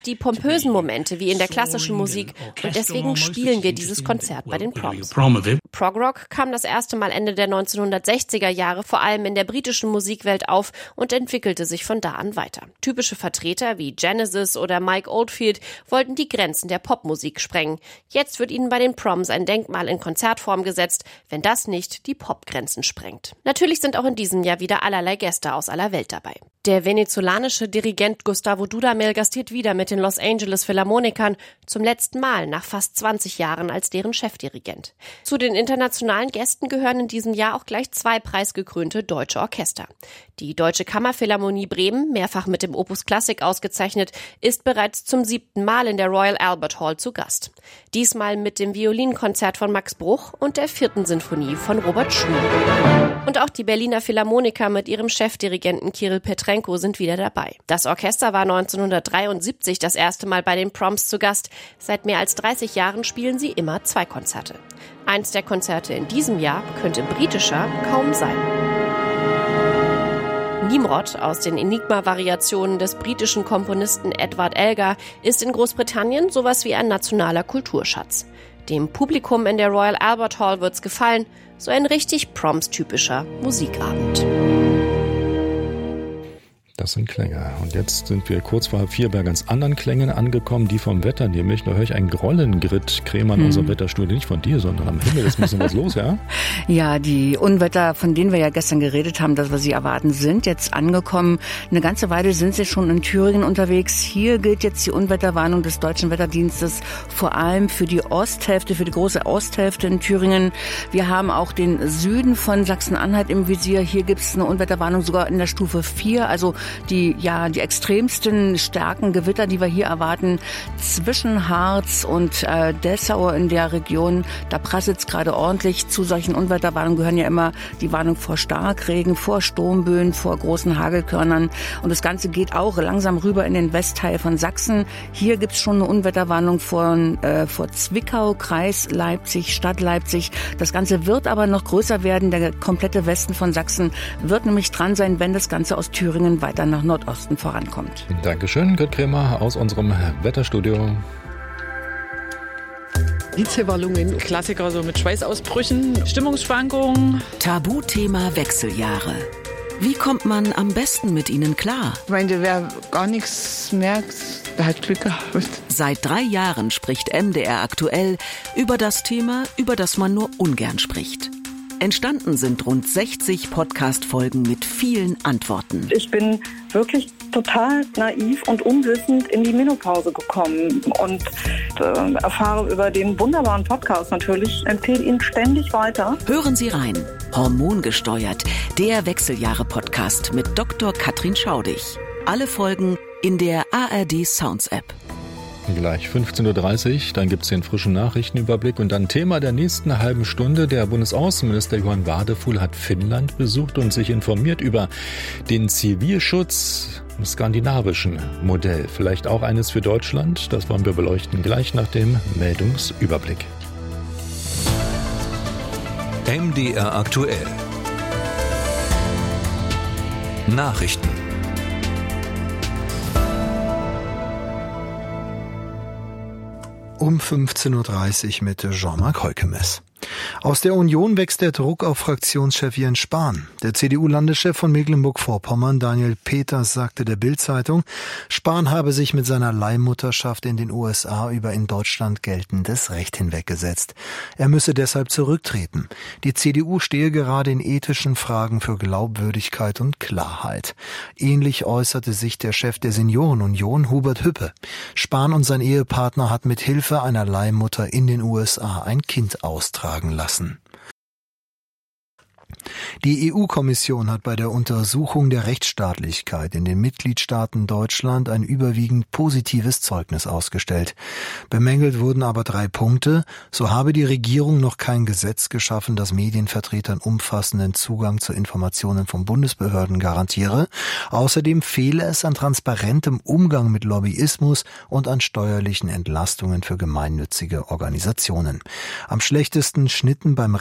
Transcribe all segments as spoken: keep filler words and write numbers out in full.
die pompösen Momente wie in der klassischen Musik und deswegen spielen wir dieses Konzert bei den Proms. Progrock kam das erste Mal Ende der neunzehnhundertsechziger Jahre vor allem in der britischen Musikwelt auf und entwickelte sich von da an weiter. Typische Vertreter wie Genesis oder Mike Oldfield wollten die Grenzen der Popmusik sprengen. Jetzt wird ihnen bei den Proms ein Denkmal in Konzertform gesetzt, wenn das nicht die Popgrenzen sprengt. Natürlich sind auch in diesem Jahr wieder allerlei Gäste aus aller Welt dabei. Der venezolanische Dirigent Gustavo Dudamel gastiert wieder mit den Los Angeles Philharmonikern, zum letzten Mal nach fast zwanzig Jahren als deren Chefdirigent. Zu den internationalen Gästen gehören in diesem Jahr auch gleich zwei preisgekrönte deutsche Orchester. Die Deutsche Kammerphilharmonie Bremen, mehrfach mit dem Opus Classic ausgezeichnet, ist bereits zum siebten Mal in der Royal Albert Hall zu Gast. Diesmal mit dem Violinkonzert von Max Bruch und der vierten Sinfonie von Robert Schumann. Und auch die Berliner Philharmoniker mit ihrem Chefdirigenten Kirill Petrenko sind wieder dabei. Das Orchester war neunzehnhundertdreiundsiebzig das erste Mal bei den Proms zu Gast. Seit mehr als dreißig Jahren spielen sie immer zwei Konzerte. Eins der Konzerte in diesem Jahr könnte britischer kaum sein. Nimrod aus den Enigma-Variationen des britischen Komponisten Edward Elgar ist in Großbritannien sowas wie ein nationaler Kulturschatz. Dem Publikum in der Royal Albert Hall wird's gefallen, so ein richtig Proms-typischer Musikabend. Das sind Klänge. Und jetzt sind wir kurz vor halb vier bei ganz anderen Klängen angekommen, die vom Wetter, nämlich, da höre ich einen Grollengrit, Krämer in hm. unserem Wetterstudio, nicht von dir, sondern am Himmel ist ein bisschen was los, ja? Ja, die Unwetter, von denen wir ja gestern geredet haben, dass wir sie erwarten, sind jetzt angekommen. Eine ganze Weile sind sie schon in Thüringen unterwegs. Hier gilt jetzt die Unwetterwarnung des Deutschen Wetterdienstes vor allem für die Osthälfte, für die große Osthälfte in Thüringen. Wir haben auch den Süden von Sachsen-Anhalt im Visier. Hier gibt es eine Unwetterwarnung sogar in der Stufe vier, also die, ja, die extremsten starken Gewitter, die wir hier erwarten, zwischen Harz und äh, Dessau in der Region. Da prasselt es gerade ordentlich. Zu solchen Unwetterwarnungen gehören ja immer die Warnung vor Starkregen, vor Sturmböen, vor großen Hagelkörnern. Und das Ganze geht auch langsam rüber in den Westteil von Sachsen. Hier gibt es schon eine Unwetterwarnung von, äh, vor Zwickau, Kreis Leipzig, Stadt Leipzig. Das Ganze wird aber noch größer werden. Der komplette Westen von Sachsen wird nämlich dran sein, wenn das Ganze aus Thüringen weiter nach Nordosten vorankommt. Dankeschön, Gerd Krämer aus unserem Wetterstudio. Hitzewallungen, Klassiker so mit Schweißausbrüchen, Stimmungsschwankungen. Tabuthema Wechseljahre. Wie kommt man am besten mit ihnen klar? Ich meine, wer gar nichts merkt, der hat Glück gehabt. Seit drei Jahren spricht M D R aktuell über das Thema, über das man nur ungern spricht. Entstanden sind rund sechzig Podcast-Folgen mit vielen Antworten. Ich bin wirklich total naiv und unwissend in die Menopause gekommen und äh, erfahre über den wunderbaren Podcast natürlich, empfehle ihn ständig weiter. Hören Sie rein. Hormongesteuert, der Wechseljahre-Podcast mit Doktor Katrin Schaudig. Alle Folgen in der A R D Sounds App. Gleich fünfzehn Uhr dreißig, dann gibt es den frischen Nachrichtenüberblick und dann Thema der nächsten halben Stunde. Der Bundesaußenminister Johann Wadefuhl hat Finnland besucht und sich informiert über den Zivilschutz im skandinavischen Modell. Vielleicht auch eines für Deutschland, das wollen wir beleuchten gleich nach dem Meldungsüberblick. M D R aktuell. Nachrichten. Um fünfzehn Uhr dreißig mit Jean-Marc Heukemes. Aus der Union wächst der Druck auf Fraktionschef Jens Spahn. Der C D U-Landeschef von Mecklenburg-Vorpommern, Daniel Peters, sagte der Bild-Zeitung, Spahn habe sich mit seiner Leihmutterschaft in den U S A über in Deutschland geltendes Recht hinweggesetzt. Er müsse deshalb zurücktreten. Die C D U stehe gerade in ethischen Fragen für Glaubwürdigkeit und Klarheit. Ähnlich äußerte sich der Chef der Seniorenunion, Hubert Hüppe. Spahn und sein Ehepartner hat mit Hilfe einer Leihmutter in den U S A ein Kind austragen lassen. Die E U-Kommission hat bei der Untersuchung der Rechtsstaatlichkeit in den Mitgliedstaaten Deutschland ein überwiegend positives Zeugnis ausgestellt. Bemängelt wurden aber drei Punkte. So habe die Regierung noch kein Gesetz geschaffen, das Medienvertretern umfassenden Zugang zu Informationen von Bundesbehörden garantiere. Außerdem fehle es an transparentem Umgang mit Lobbyismus und an steuerlichen Entlastungen für gemeinnützige Organisationen. Am schlechtesten schnitten beim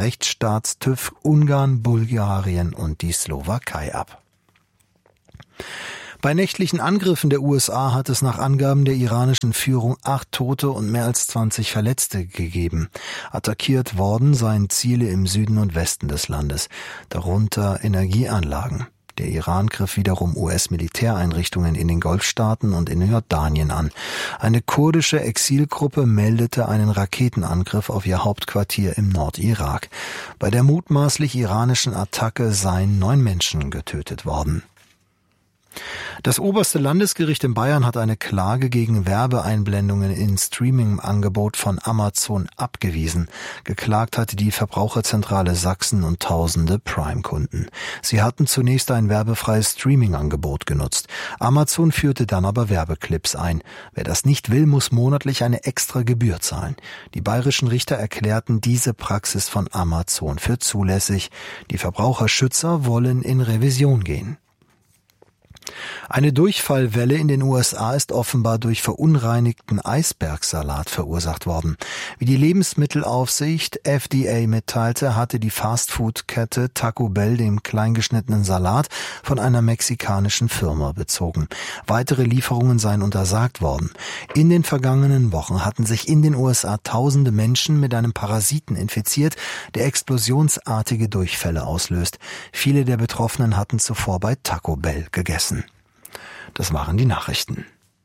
Rechtsstaats-TÜV Ungarn, Bulgarien und die Slowakei ab. Bei nächtlichen Angriffen der U S A hat es nach Angaben der iranischen Führung acht Tote und mehr als zwanzig Verletzte gegeben. Attackiert worden seien Ziele im Süden und Westen des Landes, darunter Energieanlagen. Der Iran griff wiederum U S-Militäreinrichtungen in den Golfstaaten und in Jordanien an. Eine kurdische Exilgruppe meldete einen Raketenangriff auf ihr Hauptquartier im Nordirak. Bei der mutmaßlich iranischen Attacke seien neun Menschen getötet worden. Das oberste Landesgericht in Bayern hat eine Klage gegen Werbeeinblendungen in Streaming-Angebot von Amazon abgewiesen. Geklagt hatte die Verbraucherzentrale Sachsen und tausende Prime-Kunden. Sie hatten zunächst ein werbefreies Streaming-Angebot genutzt. Amazon führte dann aber Werbeclips ein. Wer das nicht will, muss monatlich eine extra Gebühr zahlen. Die bayerischen Richter erklärten diese Praxis von Amazon für zulässig. Die Verbraucherschützer wollen in Revision gehen. Eine Durchfallwelle in den U S A ist offenbar durch verunreinigten Eisbergsalat verursacht worden. Wie die Lebensmittelaufsicht F D A mitteilte, hatte die Fastfood-Kette Taco Bell den kleingeschnittenen Salat von einer mexikanischen Firma bezogen. Weitere Lieferungen seien untersagt worden. In den vergangenen Wochen hatten sich in den U S A tausende Menschen mit einem Parasiten infiziert, der explosionsartige Durchfälle auslöst. Viele der Betroffenen hatten zuvor bei Taco Bell gegessen. Das waren die Nachrichten.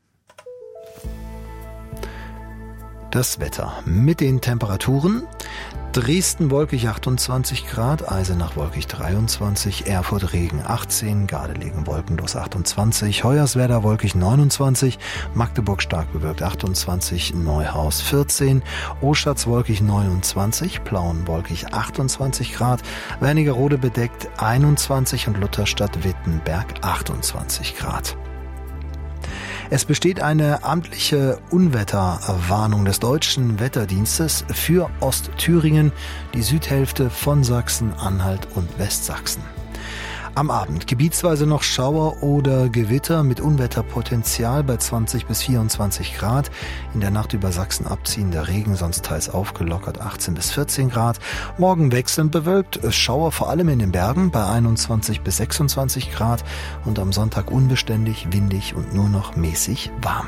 Das Wetter mit den Temperaturen. Dresden wolkig achtundzwanzig Grad, Eisenach wolkig dreiundzwanzig, Erfurt Regen achtzehn, Gardelegen wolkenlos achtundzwanzig, Hoyerswerda wolkig neunundzwanzig, Magdeburg stark bewölkt achtundzwanzig, Neuhaus vierzehn, Oschatz wolkig neunundzwanzig, Plauen wolkig achtundzwanzig Grad, Wernigerode bedeckt einundzwanzig und Lutherstadt-Wittenberg achtundzwanzig Grad. Es besteht eine amtliche Unwetterwarnung des Deutschen Wetterdienstes für Ostthüringen, die Südhälfte von Sachsen-Anhalt und Westsachsen. Am Abend gebietsweise noch Schauer oder Gewitter mit Unwetterpotenzial bei zwanzig bis vierundzwanzig Grad. In der Nacht über Sachsen abziehender Regen, sonst teils aufgelockert achtzehn bis vierzehn Grad. Morgen wechselnd bewölkt, Schauer vor allem in den Bergen bei einundzwanzig bis sechsundzwanzig Grad und am Sonntag unbeständig, windig und nur noch mäßig warm.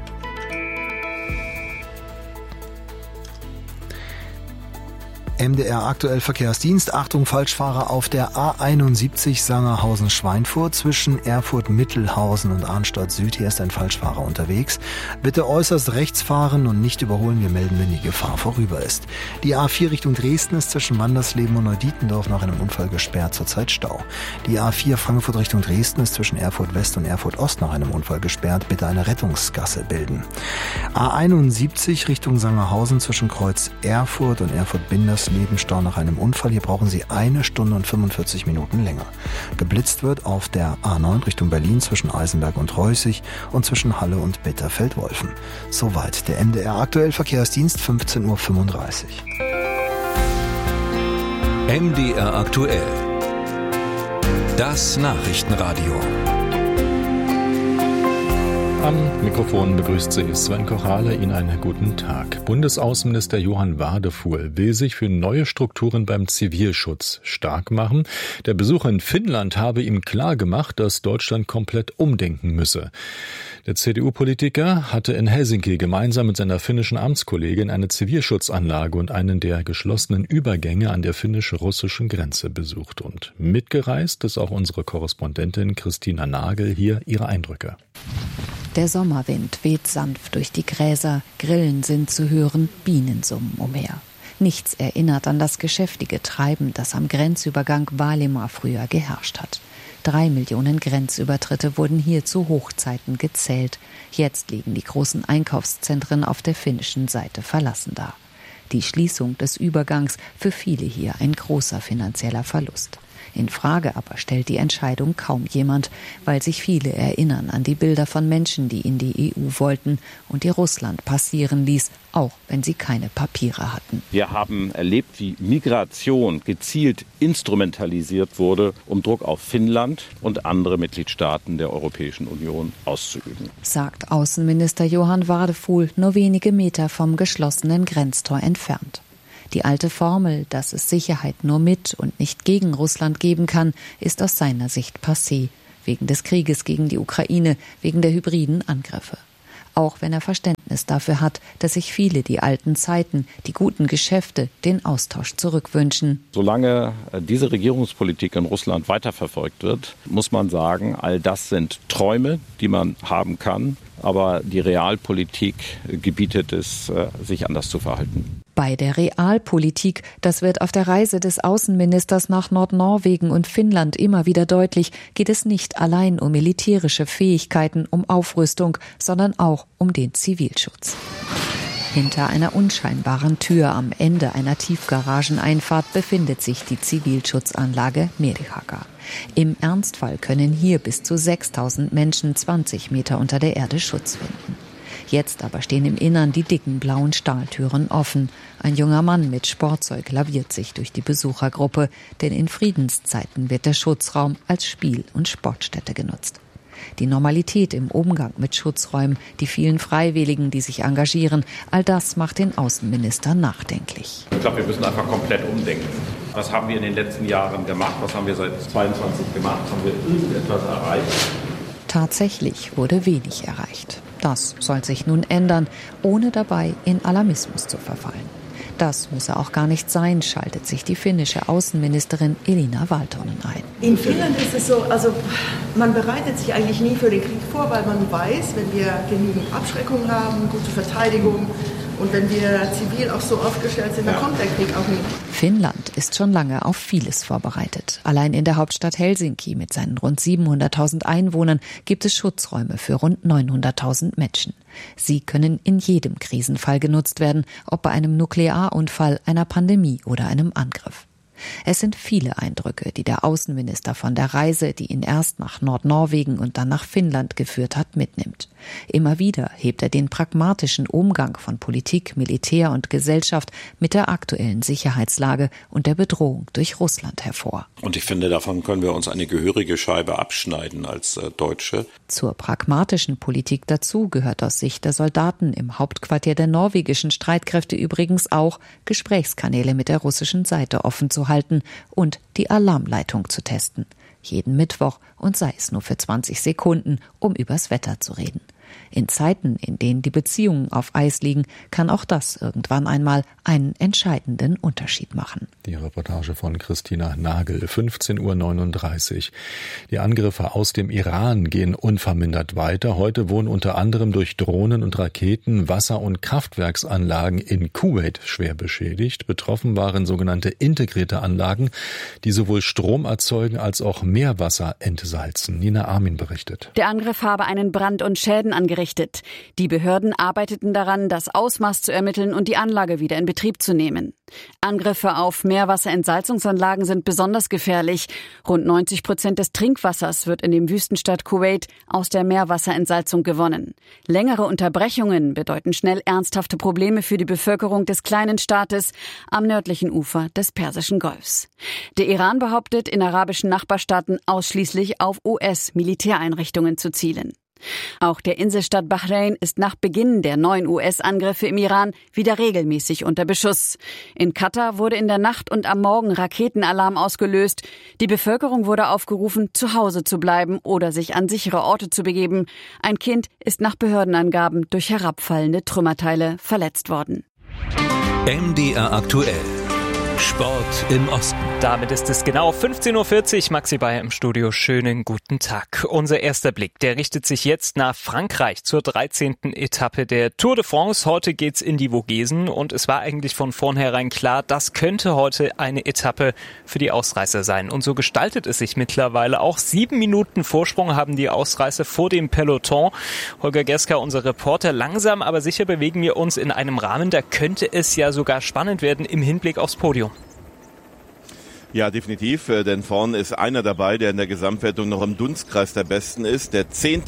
M D R aktuell Verkehrsdienst. Achtung, Falschfahrer auf der A einundsiebzig Sangerhausen-Schweinfurt zwischen Erfurt-Mittelhausen und Arnstadt Süd. Hier ist ein Falschfahrer unterwegs. Bitte äußerst rechts fahren und nicht überholen. Wir melden, wenn die Gefahr vorüber ist. Die A vier Richtung Dresden ist zwischen Mandersleben und Neudietendorf nach einem Unfall gesperrt. Zurzeit Stau. Die A vier Frankfurt Richtung Dresden ist zwischen Erfurt West und Erfurt Ost nach einem Unfall gesperrt. Bitte eine Rettungsgasse bilden. A einundsiebzig Richtung Sangerhausen zwischen Kreuz Erfurt und Erfurt-Binders Nebenstau nach einem Unfall. Hier brauchen Sie eine Stunde und fünfundvierzig Minuten länger. Geblitzt wird auf der A neun Richtung Berlin zwischen Eisenberg und Reußig und zwischen Halle und Bitterfeld-Wolfen. Soweit der M D R aktuell Verkehrsdienst, fünfzehn Uhr fünfunddreißig. M D R aktuell. Das Nachrichtenradio. Am Mikrofon begrüßt Sie Sven Kochale. Ihnen einen guten Tag. Bundesaußenminister Johann Wadefuhl will sich für neue Strukturen beim Zivilschutz stark machen. Der Besuch in Finnland habe ihm klar gemacht, dass Deutschland komplett umdenken müsse. Der C D U-Politiker hatte in Helsinki gemeinsam mit seiner finnischen Amtskollegin eine Zivilschutzanlage und einen der geschlossenen Übergänge an der finnisch-russischen Grenze besucht. Und mitgereist ist auch unsere Korrespondentin Christina Nagel. Hier ihre Eindrücke. Der Sommerwind weht sanft durch die Gräser, Grillen sind zu hören, Bienen summen umher. Nichts erinnert an das geschäftige Treiben, das am Grenzübergang Vaalimaa früher geherrscht hat. Drei Millionen Grenzübertritte wurden hier zu Hochzeiten gezählt. Jetzt liegen die großen Einkaufszentren auf der finnischen Seite verlassen da. Die Schließung des Übergangs für viele hier ein großer finanzieller Verlust. In Frage aber stellt die Entscheidung kaum jemand, weil sich viele erinnern an die Bilder von Menschen, die in die E U wollten und die Russland passieren ließ, auch wenn sie keine Papiere hatten. Wir haben erlebt, wie Migration gezielt instrumentalisiert wurde, um Druck auf Finnland und andere Mitgliedstaaten der Europäischen Union auszuüben, sagt Außenminister Johann Wadefuhl, nur wenige Meter vom geschlossenen Grenztor entfernt. Die alte Formel, dass es Sicherheit nur mit und nicht gegen Russland geben kann, ist aus seiner Sicht passé. wegen des Krieges gegen die Ukraine, wegen der hybriden Angriffe. Auch wenn er Verständnis dafür hat, dass sich viele die alten Zeiten, die guten Geschäfte, den Austausch zurückwünschen. Solange diese Regierungspolitik in Russland weiterverfolgt wird, muss man sagen, all das sind Träume, die man haben kann. Aber die Realpolitik gebietet es, sich anders zu verhalten. Bei der Realpolitik, das wird auf der Reise des Außenministers nach Nordnorwegen und Finnland immer wieder deutlich, geht es nicht allein um militärische Fähigkeiten, um Aufrüstung, sondern auch um den Zivilschutz. Hinter einer unscheinbaren Tür am Ende einer Tiefgarageneinfahrt befindet sich die Zivilschutzanlage Merihaga. Im Ernstfall können hier bis zu sechstausend Menschen zwanzig Meter unter der Erde Schutz finden. Jetzt aber stehen im Innern die dicken blauen Stahltüren offen. Ein junger Mann mit Sportzeug laviert sich durch die Besuchergruppe, denn in Friedenszeiten wird der Schutzraum als Spiel- und Sportstätte genutzt. Die Normalität im Umgang mit Schutzräumen, die vielen Freiwilligen, die sich engagieren, all das macht den Außenminister nachdenklich. Ich glaube, wir müssen einfach komplett umdenken. Was haben wir in den letzten Jahren gemacht? Was haben wir seit zweiundzwanzig gemacht? Haben wir irgendetwas erreicht? Tatsächlich wurde wenig erreicht. Das soll sich nun ändern, ohne dabei in Alarmismus zu verfallen. Das müsse auch gar nicht sein, schaltet sich die finnische Außenministerin Elina Valtonen ein. In Finnland ist es so, also man bereitet sich eigentlich nie für den Krieg vor, weil man weiß, wenn wir genügend Abschreckung haben, gute Verteidigung und wenn wir zivil auch so aufgestellt sind, dann kommt der Krieg auch nicht. Finnland ist schon lange auf vieles vorbereitet. Allein in der Hauptstadt Helsinki mit seinen rund siebenhunderttausend Einwohnern gibt es Schutzräume für rund neunhunderttausend Menschen. Sie können in jedem Krisenfall genutzt werden, ob bei einem Nuklearunfall, einer Pandemie oder einem Angriff. Es sind viele Eindrücke, die der Außenminister von der Reise, die ihn erst nach Nordnorwegen und dann nach Finnland geführt hat, mitnimmt. Immer wieder hebt er den pragmatischen Umgang von Politik, Militär und Gesellschaft mit der aktuellen Sicherheitslage und der Bedrohung durch Russland hervor. Und ich finde, davon können wir uns eine gehörige Scheibe abschneiden als äh, Deutsche. Zur pragmatischen Politik dazu gehört aus Sicht der Soldaten im Hauptquartier der norwegischen Streitkräfte übrigens auch, Gesprächskanäle mit der russischen Seite offen zu halten und die Alarmleitung zu testen. Jeden Mittwoch und sei es nur für zwanzig Sekunden, um übers Wetter zu reden. In Zeiten, in denen die Beziehungen auf Eis liegen, kann auch das irgendwann einmal einen entscheidenden Unterschied machen. Die Reportage von Christina Nagel, fünfzehn Uhr neununddreißig. Die Angriffe aus dem Iran gehen unvermindert weiter. Heute wurden unter anderem durch Drohnen und Raketen Wasser- und Kraftwerksanlagen in Kuwait schwer beschädigt. Betroffen waren sogenannte integrierte Anlagen, die sowohl Strom erzeugen als auch Meerwasser entsalzen. Nina Armin berichtet. Der Angriff habe einen Brand und Schäden angerichtet. Die Behörden arbeiteten daran, das Ausmaß zu ermitteln und die Anlage wieder in Betrieb zu nehmen. Angriffe auf Meerwasserentsalzungsanlagen sind besonders gefährlich. Rund neunzig Prozent des Trinkwassers wird in dem Wüstenstaat Kuwait aus der Meerwasserentsalzung gewonnen. Längere Unterbrechungen bedeuten schnell ernsthafte Probleme für die Bevölkerung des kleinen Staates am nördlichen Ufer des Persischen Golfs. Der Iran behauptet, in arabischen Nachbarstaaten ausschließlich auf U S-Militäreinrichtungen zu zielen. Auch der Inselstaat Bahrain ist nach Beginn der neuen U S-Angriffe im Iran wieder regelmäßig unter Beschuss. In Katar wurde in der Nacht und am Morgen Raketenalarm ausgelöst. Die Bevölkerung wurde aufgerufen, zu Hause zu bleiben oder sich an sichere Orte zu begeben. Ein Kind ist nach Behördenangaben durch herabfallende Trümmerteile verletzt worden. M D R aktuell. Sport im Osten. Damit ist es genau fünfzehn Uhr vierzig. Maxi Bayer im Studio. Schönen guten Tag. Unser erster Blick, der richtet sich jetzt nach Frankreich zur dreizehnten Etappe der Tour de France. Heute geht's in die Vogesen und es war eigentlich von vornherein klar, das könnte heute eine Etappe für die Ausreißer sein. Und so gestaltet es sich mittlerweile auch. Sieben Minuten Vorsprung haben die Ausreißer vor dem Peloton. Holger Geska, unser Reporter. Langsam, aber sicher bewegen wir uns in einem Rahmen, da könnte es ja sogar spannend werden im Hinblick aufs Podium. Ja, definitiv, denn vorne ist einer dabei, der in der Gesamtwertung noch im Dunstkreis der Besten ist. Der Zehnte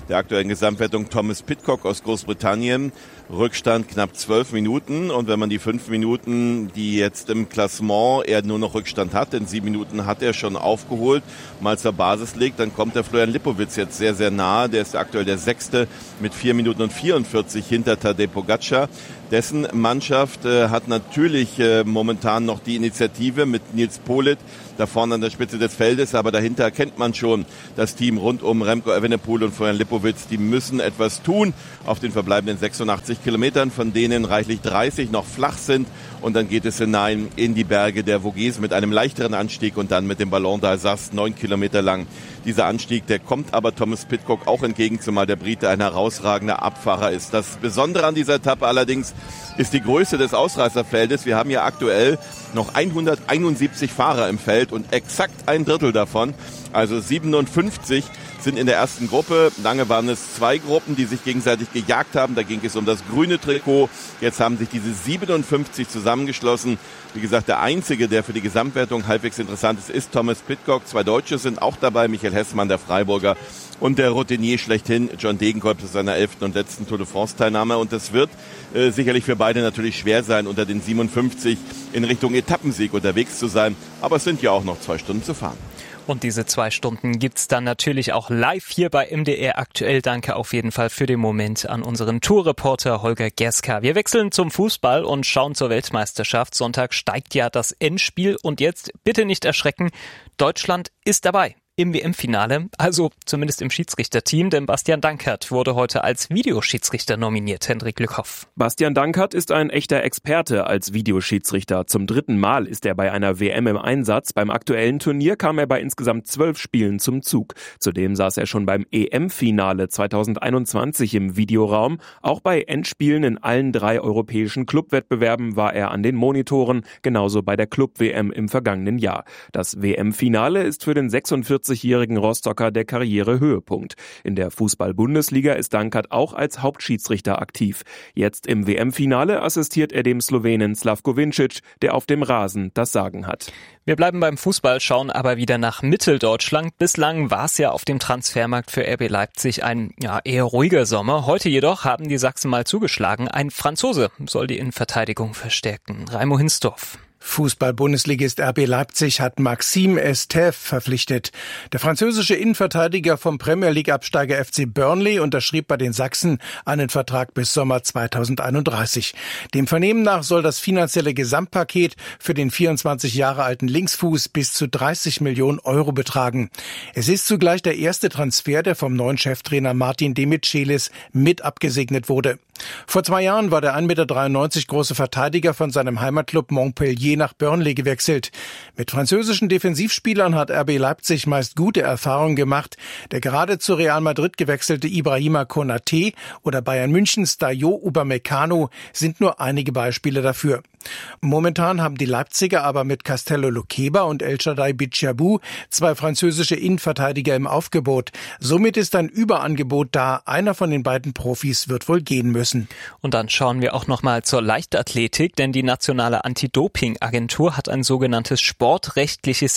der aktuellen Gesamtwertung Thomas Pidcock aus Großbritannien. Rückstand knapp zwölf Minuten. Und wenn man die fünf Minuten, die jetzt im Klassement er nur noch Rückstand hat, denn sieben Minuten hat er schon aufgeholt, mal zur Basis legt, dann kommt der Florian Lipowitz jetzt sehr, sehr nahe. Der ist aktuell der Sechste mit vier Minuten und vierundvierzig hinter Tadej Pogačar. Dessen Mannschaft äh, hat natürlich äh, momentan noch die Initiative mit Nils Politt da vorne an der Spitze des Feldes, aber dahinter kennt man schon das Team rund um Remco Evenepoel und Florian Lipowitz. Die müssen etwas tun auf den verbleibenden sechsundachtzig Kilometern, von denen reichlich dreißig noch flach sind. Und dann geht es hinein in die Berge der Vogesen mit einem leichteren Anstieg und dann mit dem Ballon d'Alsace neun Kilometer lang. Dieser Anstieg, der kommt aber Thomas Pidcock auch entgegen, zumal der Brite ein herausragender Abfahrer ist. Das Besondere an dieser Etappe allerdings ist die Größe des Ausreißerfeldes. Wir haben ja aktuell noch hunderteinundsiebzig Fahrer im Feld und exakt ein Drittel davon, also siebenundfünfzig, sind in der ersten Gruppe. Lange waren es zwei Gruppen, die sich gegenseitig gejagt haben. Da ging es um das grüne Trikot. Jetzt haben sich diese siebenundfünfzig zusammengeschlossen. Wie gesagt, der einzige, der für die Gesamtwertung halbwegs interessant ist, ist Thomas Pidcock. Zwei Deutsche sind auch dabei, Michael Hessmann, der Freiburger, und der Routinier schlechthin, John Degenkolb, zu seiner elften und letzten Tour de France-Teilnahme. Und das wird äh, sicherlich für beide natürlich schwer sein, unter den siebenundfünfzig in Richtung Etappensieg unterwegs zu sein. Aber es sind ja auch noch zwei Stunden zu fahren. Und diese zwei Stunden gibt's dann natürlich auch live hier bei M D R aktuell. Danke auf jeden Fall für den Moment an unseren Tourreporter Holger Gerska. Wir wechseln zum Fußball und schauen zur Weltmeisterschaft. Sonntag steigt ja das Endspiel und jetzt bitte nicht erschrecken, Deutschland ist dabei im W M-Finale, also zumindest im Schiedsrichterteam, denn Bastian Dankert wurde heute als Videoschiedsrichter nominiert. Hendrik Lückhoff. Bastian Dankert ist ein echter Experte als Videoschiedsrichter. Zum dritten Mal ist er bei einer W M im Einsatz. Beim aktuellen Turnier kam er bei insgesamt zwölf Spielen zum Zug. Zudem saß er schon beim E M-Finale zweitausendeinundzwanzig im Videoraum. Auch bei Endspielen in allen drei europäischen Clubwettbewerben war er an den Monitoren, genauso bei der Club-W M im vergangenen Jahr. Das W M-Finale ist für den sechsundvierzigjährigen Rostocker der Karrierehöhepunkt. In der Fußball-Bundesliga ist Dankert auch als Hauptschiedsrichter aktiv. Jetzt im W M-Finale assistiert er dem Slowenen Slavko Vincic, der auf dem Rasen das Sagen hat. Wir bleiben beim Fußball, schauen aber wieder nach Mitteldeutschland. Bislang war es ja auf dem Transfermarkt für R B Leipzig ein ja, eher ruhiger Sommer. Heute jedoch haben die Sachsen mal zugeschlagen. Ein Franzose soll die Innenverteidigung verstärken. Raimo Hinsdorf. Fußball-Bundesligist R B Leipzig hat Maxime Estève verpflichtet. Der französische Innenverteidiger vom Premier-League-Absteiger F C Burnley unterschrieb bei den Sachsen einen Vertrag bis Sommer zweitausendeinunddreißig. Dem Vernehmen nach soll das finanzielle Gesamtpaket für den vierundzwanzig Jahre alten Linksfuß bis zu dreißig Millionen Euro betragen. Es ist zugleich der erste Transfer, der vom neuen Cheftrainer Martin Demichelis mit abgesegnet wurde. Vor zwei Jahren war der ein Meter dreiundneunzig große Verteidiger von seinem Heimatclub Montpellier nach Burnley gewechselt. Mit französischen Defensivspielern hat R B Leipzig meist gute Erfahrungen gemacht. Der gerade zu Real Madrid gewechselte Ibrahima Konaté oder Bayern Münchens Dayo Upamecano sind nur einige Beispiele dafür. Momentan haben die Leipziger aber mit Castello Luqueba und El Shaddai Bichabou zwei französische Innenverteidiger im Aufgebot. Somit ist ein Überangebot da. Einer von den beiden Profis wird wohl gehen müssen. Und dann schauen wir auch nochmal zur Leichtathletik, denn die nationale Anti-Doping-Agentur hat ein sogenanntes sportrechtliches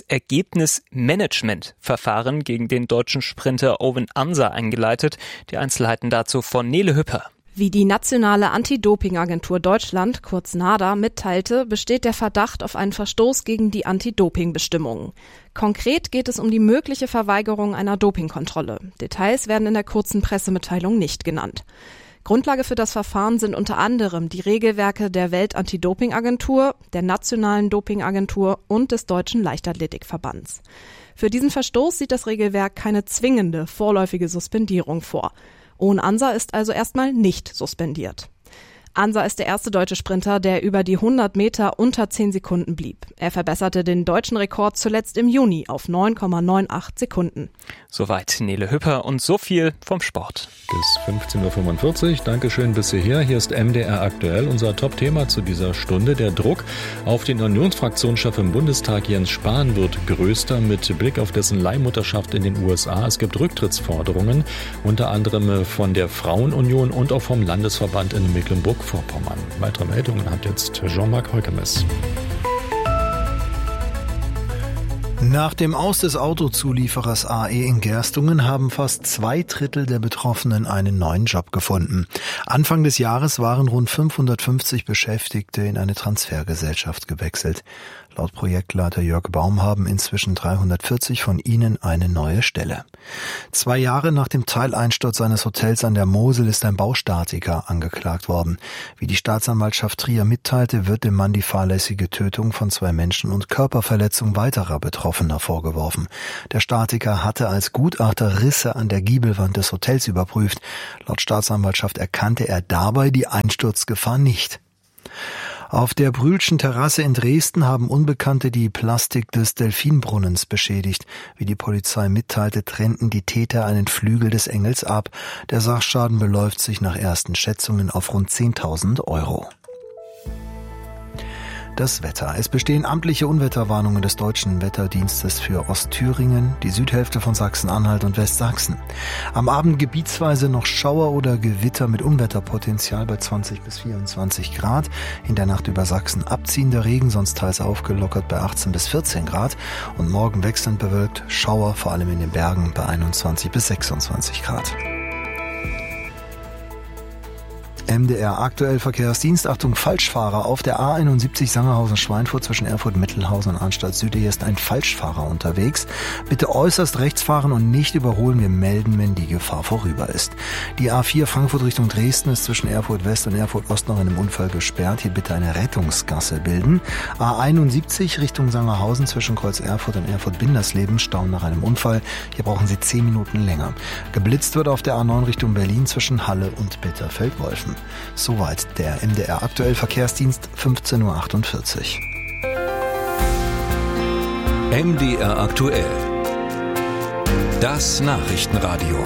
Ergebnismanagement-Verfahren gegen den deutschen Sprinter Owen Ansa eingeleitet. Die Einzelheiten dazu von Nele Hüpper. Wie die nationale Anti-Doping-Agentur Deutschland, kurz NADA, mitteilte, besteht der Verdacht auf einen Verstoß gegen die Anti-Doping-Bestimmungen. Konkret geht es um die mögliche Verweigerung einer Dopingkontrolle. Details werden in der kurzen Pressemitteilung nicht genannt. Grundlage für das Verfahren sind unter anderem die Regelwerke der Welt-Anti-Doping-Agentur, der Nationalen Doping-Agentur und des Deutschen Leichtathletikverbands. Für diesen Verstoß sieht das Regelwerk keine zwingende vorläufige Suspendierung vor. Owen Ansa ist also erstmal nicht suspendiert. Ansa ist der erste deutsche Sprinter, der über die hundert Meter unter zehn Sekunden blieb. Er verbesserte den deutschen Rekord zuletzt im Juni auf neun Komma achtundneunzig Sekunden. Soweit Nele Hüpper und so viel vom Sport. Bis fünfzehn Uhr fünfundvierzig. Dankeschön bis hierher. Hier ist M D R aktuell. Unser Top-Thema zu dieser Stunde. Der Druck auf den Unionsfraktionschef im Bundestag Jens Spahn wird größer mit Blick auf dessen Leihmutterschaft in den U S A. Es gibt Rücktrittsforderungen, unter anderem von der Frauenunion und auch vom Landesverband in Mecklenburg-Vorpommern. Weitere Meldungen hat jetzt Jean-Marc Heukemes. Nach dem Aus des Autozulieferers A E in Gerstungen haben fast zwei Drittel der Betroffenen einen neuen Job gefunden. Anfang des Jahres waren rund fünfhundertfünfzig Beschäftigte in eine Transfergesellschaft gewechselt. Laut Projektleiter Jörg Baum haben inzwischen dreihundertvierzig von ihnen eine neue Stelle. Zwei Jahre nach dem Teileinsturz eines Hotels an der Mosel ist ein Baustatiker angeklagt worden. Wie die Staatsanwaltschaft Trier mitteilte, wird dem Mann die fahrlässige Tötung von zwei Menschen und Körperverletzung weiterer Betroffener vorgeworfen. Der Statiker hatte als Gutachter Risse an der Giebelwand des Hotels überprüft. Laut Staatsanwaltschaft erkannte er dabei die Einsturzgefahr nicht. Auf der Brühlschen Terrasse in Dresden haben Unbekannte die Plastik des Delfinbrunnens beschädigt. Wie die Polizei mitteilte, trennten die Täter einen Flügel des Engels ab. Der Sachschaden beläuft sich nach ersten Schätzungen auf rund zehntausend Euro. Das Wetter. Es bestehen amtliche Unwetterwarnungen des Deutschen Wetterdienstes für Ostthüringen, die Südhälfte von Sachsen-Anhalt und Westsachsen. Am Abend gebietsweise noch Schauer oder Gewitter mit Unwetterpotenzial bei zwanzig bis vierundzwanzig Grad. In der Nacht über Sachsen abziehender Regen, sonst teils aufgelockert bei achtzehn bis vierzehn Grad. Und morgen wechselnd bewölkt, Schauer vor allem in den Bergen bei einundzwanzig bis sechsundzwanzig Grad. M D R aktuell Verkehrsdienst. Achtung, Falschfahrer auf der A einundsiebzig Sangerhausen-Schweinfurt zwischen Erfurt-Mittelhausen und Arnstadt-Süd. Hier ist ein Falschfahrer unterwegs. Bitte äußerst rechts fahren und nicht überholen. Wir melden, wenn die Gefahr vorüber ist. Die A vier Frankfurt Richtung Dresden ist zwischen Erfurt-West und Erfurt-Ost noch in einem Unfall gesperrt. Hier bitte eine Rettungsgasse bilden. A einundsiebzig Richtung Sangerhausen zwischen Kreuz Erfurt und Erfurt-Bindersleben stauen nach einem Unfall. Hier brauchen Sie zehn Minuten länger. Geblitzt wird auf der A neun Richtung Berlin zwischen Halle und Bitterfeld-Wolfen. Soweit der M D R aktuell Verkehrsdienst, fünfzehn Uhr achtundvierzig. M D R aktuell. Das Nachrichtenradio.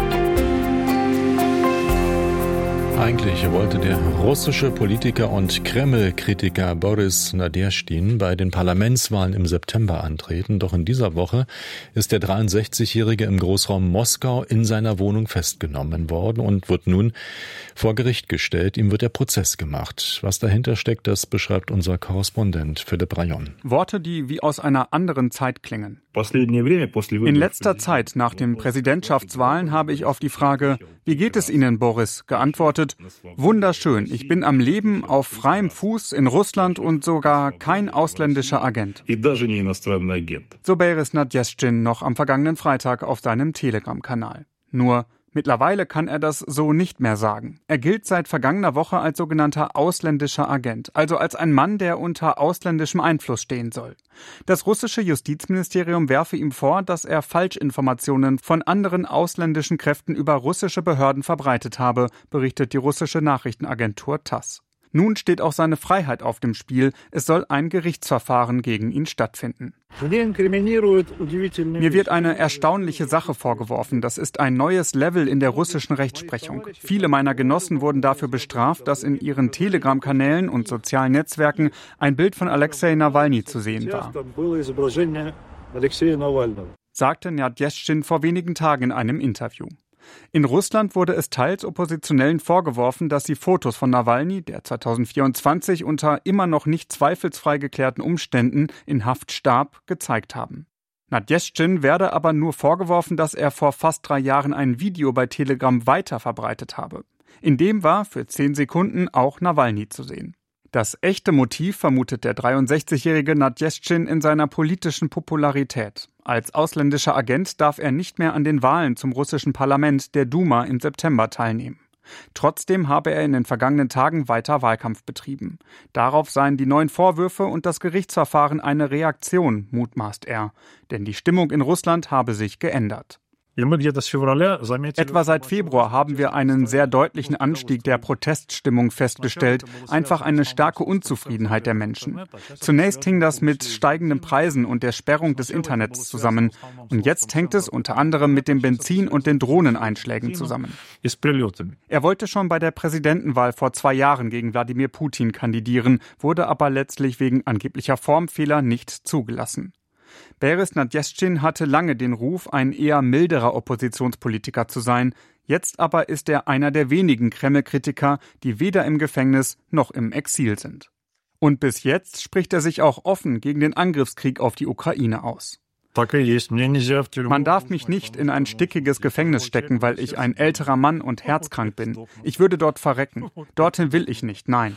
Eigentlich wollte der russische Politiker und Kreml-Kritiker Boris Nadezhdin bei den Parlamentswahlen im September antreten. Doch in dieser Woche ist der dreiundsechzigjährige im Großraum Moskau in seiner Wohnung festgenommen worden und wird nun vor Gericht gestellt. Ihm wird der Prozess gemacht. Was dahinter steckt, das beschreibt unser Korrespondent Philipp Rayon. Worte, die wie aus einer anderen Zeit klingen. In letzter Zeit nach den Präsidentschaftswahlen habe ich auf die Frage, wie geht es Ihnen, Boris, geantwortet, wunderschön, ich bin am Leben, auf freiem Fuß in Russland und sogar kein ausländischer Agent. So Boris Nadezhdin noch am vergangenen Freitag auf seinem Telegram-Kanal. Nur mittlerweile kann er das so nicht mehr sagen. Er gilt seit vergangener Woche als sogenannter ausländischer Agent, also als ein Mann, der unter ausländischem Einfluss stehen soll. Das russische Justizministerium werfe ihm vor, dass er Falschinformationen von anderen ausländischen Kräften über russische Behörden verbreitet habe, berichtet die russische Nachrichtenagentur TASS. Nun steht auch seine Freiheit auf dem Spiel. Es soll ein Gerichtsverfahren gegen ihn stattfinden. Mir wird eine erstaunliche Sache vorgeworfen. Das ist ein neues Level in der russischen Rechtsprechung. Viele meiner Genossen wurden dafür bestraft, dass in ihren Telegram-Kanälen und sozialen Netzwerken ein Bild von Alexei Nawalny zu sehen war, sagte Nadezhdin vor wenigen Tagen in einem Interview. In Russland wurde es teils Oppositionellen vorgeworfen, dass sie Fotos von Nawalny, der zweitausendvierundzwanzig unter immer noch nicht zweifelsfrei geklärten Umständen in Haft starb, gezeigt haben. Nadezhdin werde aber nur vorgeworfen, dass er vor fast drei Jahren ein Video bei Telegram weiter verbreitet habe. In dem war für zehn Sekunden auch Nawalny zu sehen. Das echte Motiv vermutet der dreiundsechzigjährige Nadezhdin in seiner politischen Popularität. Als ausländischer Agent darf er nicht mehr an den Wahlen zum russischen Parlament, der Duma, im September teilnehmen. Trotzdem habe er in den vergangenen Tagen weiter Wahlkampf betrieben. Darauf seien die neuen Vorwürfe und das Gerichtsverfahren eine Reaktion, mutmaßt er. Denn die Stimmung in Russland habe sich geändert. Etwa seit Februar haben wir einen sehr deutlichen Anstieg der Proteststimmung festgestellt, einfach eine starke Unzufriedenheit der Menschen. Zunächst hing das mit steigenden Preisen und der Sperrung des Internets zusammen. Und jetzt hängt es unter anderem mit dem Benzin und den Drohneneinschlägen zusammen. Er wollte schon bei der Präsidentenwahl vor zwei Jahren gegen Wladimir Putin kandidieren, wurde aber letztlich wegen angeblicher Formfehler nicht zugelassen. Boris Nadezhdin hatte lange den Ruf, ein eher milderer Oppositionspolitiker zu sein. Jetzt aber ist er einer der wenigen Kreml-Kritiker, die weder im Gefängnis noch im Exil sind. Und bis jetzt spricht er sich auch offen gegen den Angriffskrieg auf die Ukraine aus. Man darf mich nicht in ein stickiges Gefängnis stecken, weil ich ein älterer Mann und herzkrank bin. Ich würde dort verrecken. Dorthin will ich nicht, nein.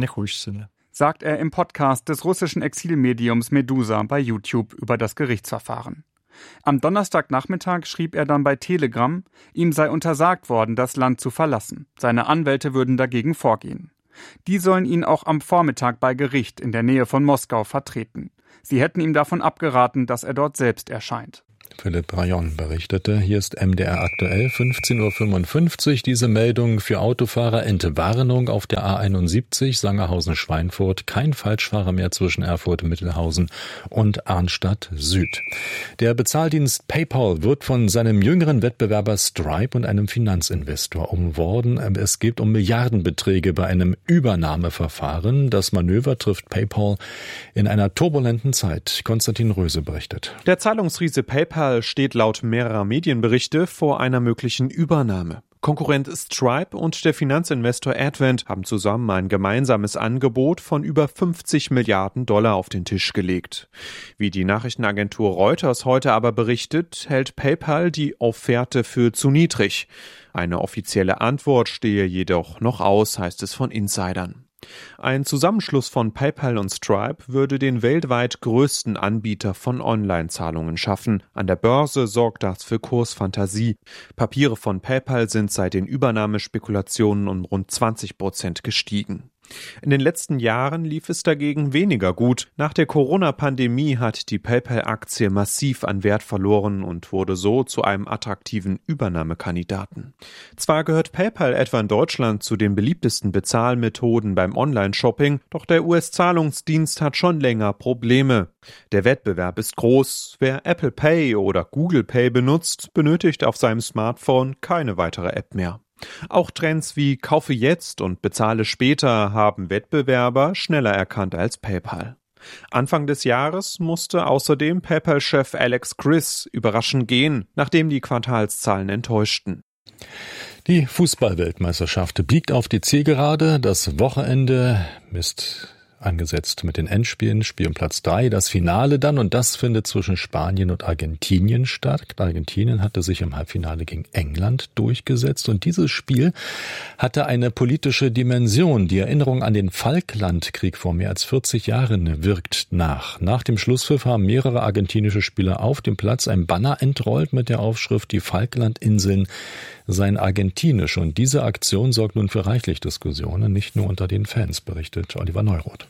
Sagt er im Podcast des russischen Exilmediums Medusa bei YouTube über das Gerichtsverfahren. Am Donnerstagnachmittag schrieb er dann bei Telegram, ihm sei untersagt worden, das Land zu verlassen. Seine Anwälte würden dagegen vorgehen. Die sollen ihn auch am Vormittag bei Gericht in der Nähe von Moskau vertreten. Sie hätten ihm davon abgeraten, dass er dort selbst erscheint. Philipp Rayon berichtete. Hier ist M D R aktuell, fünfzehn Uhr fünfundfünfzig. Diese Meldung für Autofahrer: Entwarnung auf der A einundsiebzig Sangerhausen-Schweinfurt. Kein Falschfahrer mehr zwischen Erfurt-Mittelhausen und Arnstadt Süd. Der Bezahldienst PayPal wird von seinem jüngeren Wettbewerber Stripe und einem Finanzinvestor umworben. Es geht um Milliardenbeträge bei einem Übernahmeverfahren. Das Manöver trifft PayPal in einer turbulenten Zeit. Konstantin Röse berichtet. Der Zahlungsriese PayPal steht laut mehrerer Medienberichte vor einer möglichen Übernahme. Konkurrent Stripe und der Finanzinvestor Advent haben zusammen ein gemeinsames Angebot von über fünfzig Milliarden Dollar auf den Tisch gelegt. Wie die Nachrichtenagentur Reuters heute aber berichtet, hält PayPal die Offerte für zu niedrig. Eine offizielle Antwort stehe jedoch noch aus, heißt es von Insidern. Ein Zusammenschluss von PayPal und Stripe würde den weltweit größten Anbieter von Online-Zahlungen schaffen. An der Börse sorgt das für Kursfantasie. Papiere von PayPal sind seit den Übernahmespekulationen um rund zwanzig Prozent gestiegen. In den letzten Jahren lief es dagegen weniger gut. Nach der Corona-Pandemie hat die PayPal-Aktie massiv an Wert verloren und wurde so zu einem attraktiven Übernahmekandidaten. Zwar gehört PayPal etwa in Deutschland zu den beliebtesten Bezahlmethoden beim Online-Shopping, doch der U S-Zahlungsdienst hat schon länger Probleme. Der Wettbewerb ist groß. Wer Apple Pay oder Google Pay benutzt, benötigt auf seinem Smartphone keine weitere App mehr. Auch Trends wie Kaufe jetzt und bezahle später haben Wettbewerber schneller erkannt als PayPal. Anfang des Jahres musste außerdem PayPal-Chef Alex Chriss überraschend gehen, nachdem die Quartalszahlen enttäuschten. Die Fußball-Weltmeisterschaft biegt auf die Zielgerade. Das Wochenende ist angesetzt mit den Endspielen, Spiel um Platz drei, das Finale dann, und das findet zwischen Spanien und Argentinien statt. Argentinien hatte sich im Halbfinale gegen England durchgesetzt und dieses Spiel hatte eine politische Dimension. Die Erinnerung an den Falklandkrieg vor mehr als vierzig Jahren wirkt nach. Nach dem Schlusspfiff haben mehrere argentinische Spieler auf dem Platz ein Banner entrollt mit der Aufschrift: Die Falklandinseln seien argentinisch, und diese Aktion sorgt nun für reichlich Diskussionen, nicht nur unter den Fans, berichtet Oliver Neuroth.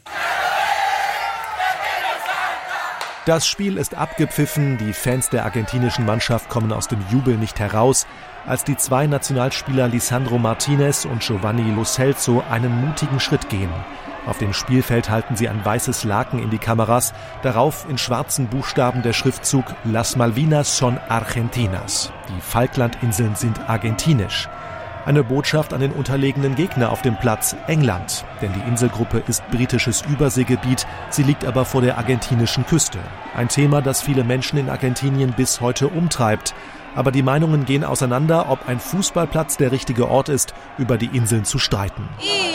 Das Spiel ist abgepfiffen, die Fans der argentinischen Mannschaft kommen aus dem Jubel nicht heraus, als die zwei Nationalspieler Lisandro Martinez und Giovanni Lo Celso einen mutigen Schritt gehen. Auf dem Spielfeld halten sie ein weißes Laken in die Kameras, darauf in schwarzen Buchstaben der Schriftzug Las Malvinas son Argentinas. Die Falklandinseln sind argentinisch. Eine Botschaft an den unterlegenen Gegner auf dem Platz, England. Denn die Inselgruppe ist britisches Überseegebiet, sie liegt aber vor der argentinischen Küste. Ein Thema, das viele Menschen in Argentinien bis heute umtreibt. Aber die Meinungen gehen auseinander, ob ein Fußballplatz der richtige Ort ist, über die Inseln zu streiten.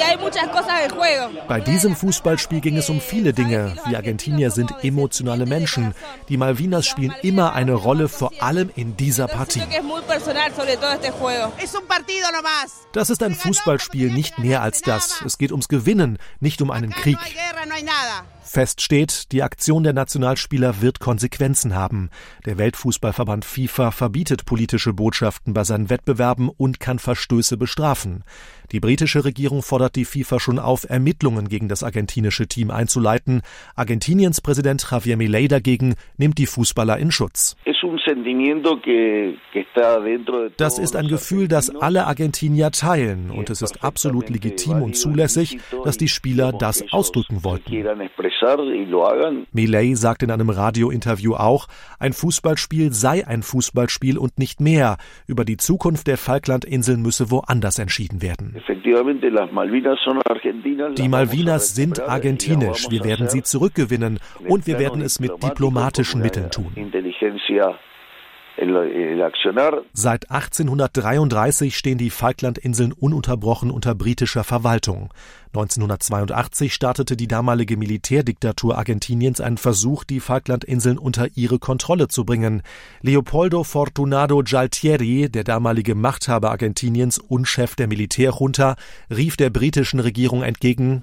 Bei diesem Fußballspiel ging es um viele Dinge. Wir Argentinier sind emotionale Menschen. Die Malvinas spielen immer eine Rolle, vor allem in dieser Partie. Das ist ein Fußballspiel, nicht mehr als das. Es geht ums Gewinnen, nicht um einen Krieg. Fest steht, die Aktion der Nationalspieler wird Konsequenzen haben. Der Weltfußballverband FIFA verbietet politische Botschaften bei seinen Wettbewerben und kann Verstöße bestrafen. Die britische Regierung fordert die FIFA schon auf, Ermittlungen gegen das argentinische Team einzuleiten. Argentiniens Präsident Javier Milei dagegen nimmt die Fußballer in Schutz. Das ist ein Gefühl, das alle Argentinier teilen, und es ist absolut legitim und zulässig, dass die Spieler das ausdrücken wollten. Milei sagt in einem Radiointerview auch, ein Fußballspiel sei ein Fußballspiel und nicht mehr. Über die Zukunft der Falklandinseln müsse woanders entschieden werden. Die Malvinas sind argentinisch. Wir werden sie zurückgewinnen und wir werden es mit diplomatischen Mitteln tun. Seit achtzehnhundertdreiunddreißig stehen die Falklandinseln ununterbrochen unter britischer Verwaltung. neunzehnhundertzweiundachtzig startete die damalige Militärdiktatur Argentiniens einen Versuch, die Falklandinseln unter ihre Kontrolle zu bringen. Leopoldo Fortunado Gualtieri, der damalige Machthaber Argentiniens und Chef der Militärjunta, rief der britischen Regierung entgegen: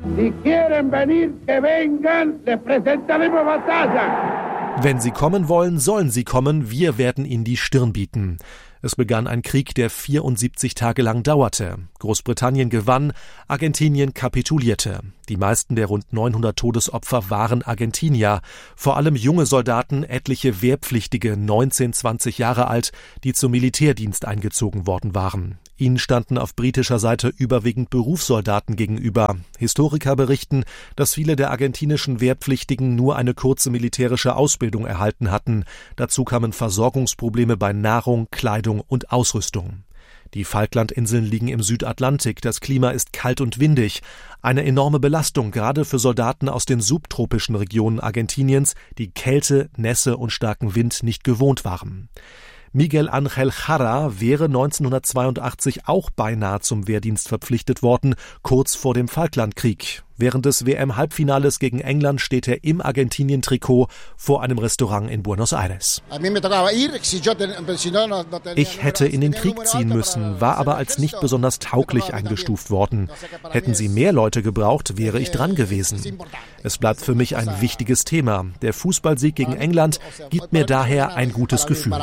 Wenn Sie kommen wollen, sollen Sie kommen, wir werden Ihnen die Stirn bieten. Es begann ein Krieg, der vierundsiebzig Tage lang dauerte. Großbritannien gewann, Argentinien kapitulierte. Die meisten der rund neunhundert Todesopfer waren Argentinier, vor allem junge Soldaten, etliche Wehrpflichtige, neunzehn, zwanzig Jahre alt, die zum Militärdienst eingezogen worden waren. Ihnen standen auf britischer Seite überwiegend Berufssoldaten gegenüber. Historiker berichten, dass viele der argentinischen Wehrpflichtigen nur eine kurze militärische Ausbildung erhalten hatten. Dazu kamen Versorgungsprobleme bei Nahrung, Kleidung und Ausrüstung. Die Falklandinseln liegen im Südatlantik, das Klima ist kalt und windig. Eine enorme Belastung, gerade für Soldaten aus den subtropischen Regionen Argentiniens, die Kälte, Nässe und starken Wind nicht gewohnt waren. Miguel Ángel Jara wäre neunzehnhundertzweiundachtzig auch beinahe zum Wehrdienst verpflichtet worden, kurz vor dem Falklandkrieg. Während des W M-Halbfinales gegen England steht er im Argentinien-Trikot vor einem Restaurant in Buenos Aires. Ich hätte in den Krieg ziehen müssen, war aber als nicht besonders tauglich eingestuft worden. Hätten sie mehr Leute gebraucht, wäre ich dran gewesen. Es bleibt für mich ein wichtiges Thema. Der Fußballsieg gegen England gibt mir daher ein gutes Gefühl.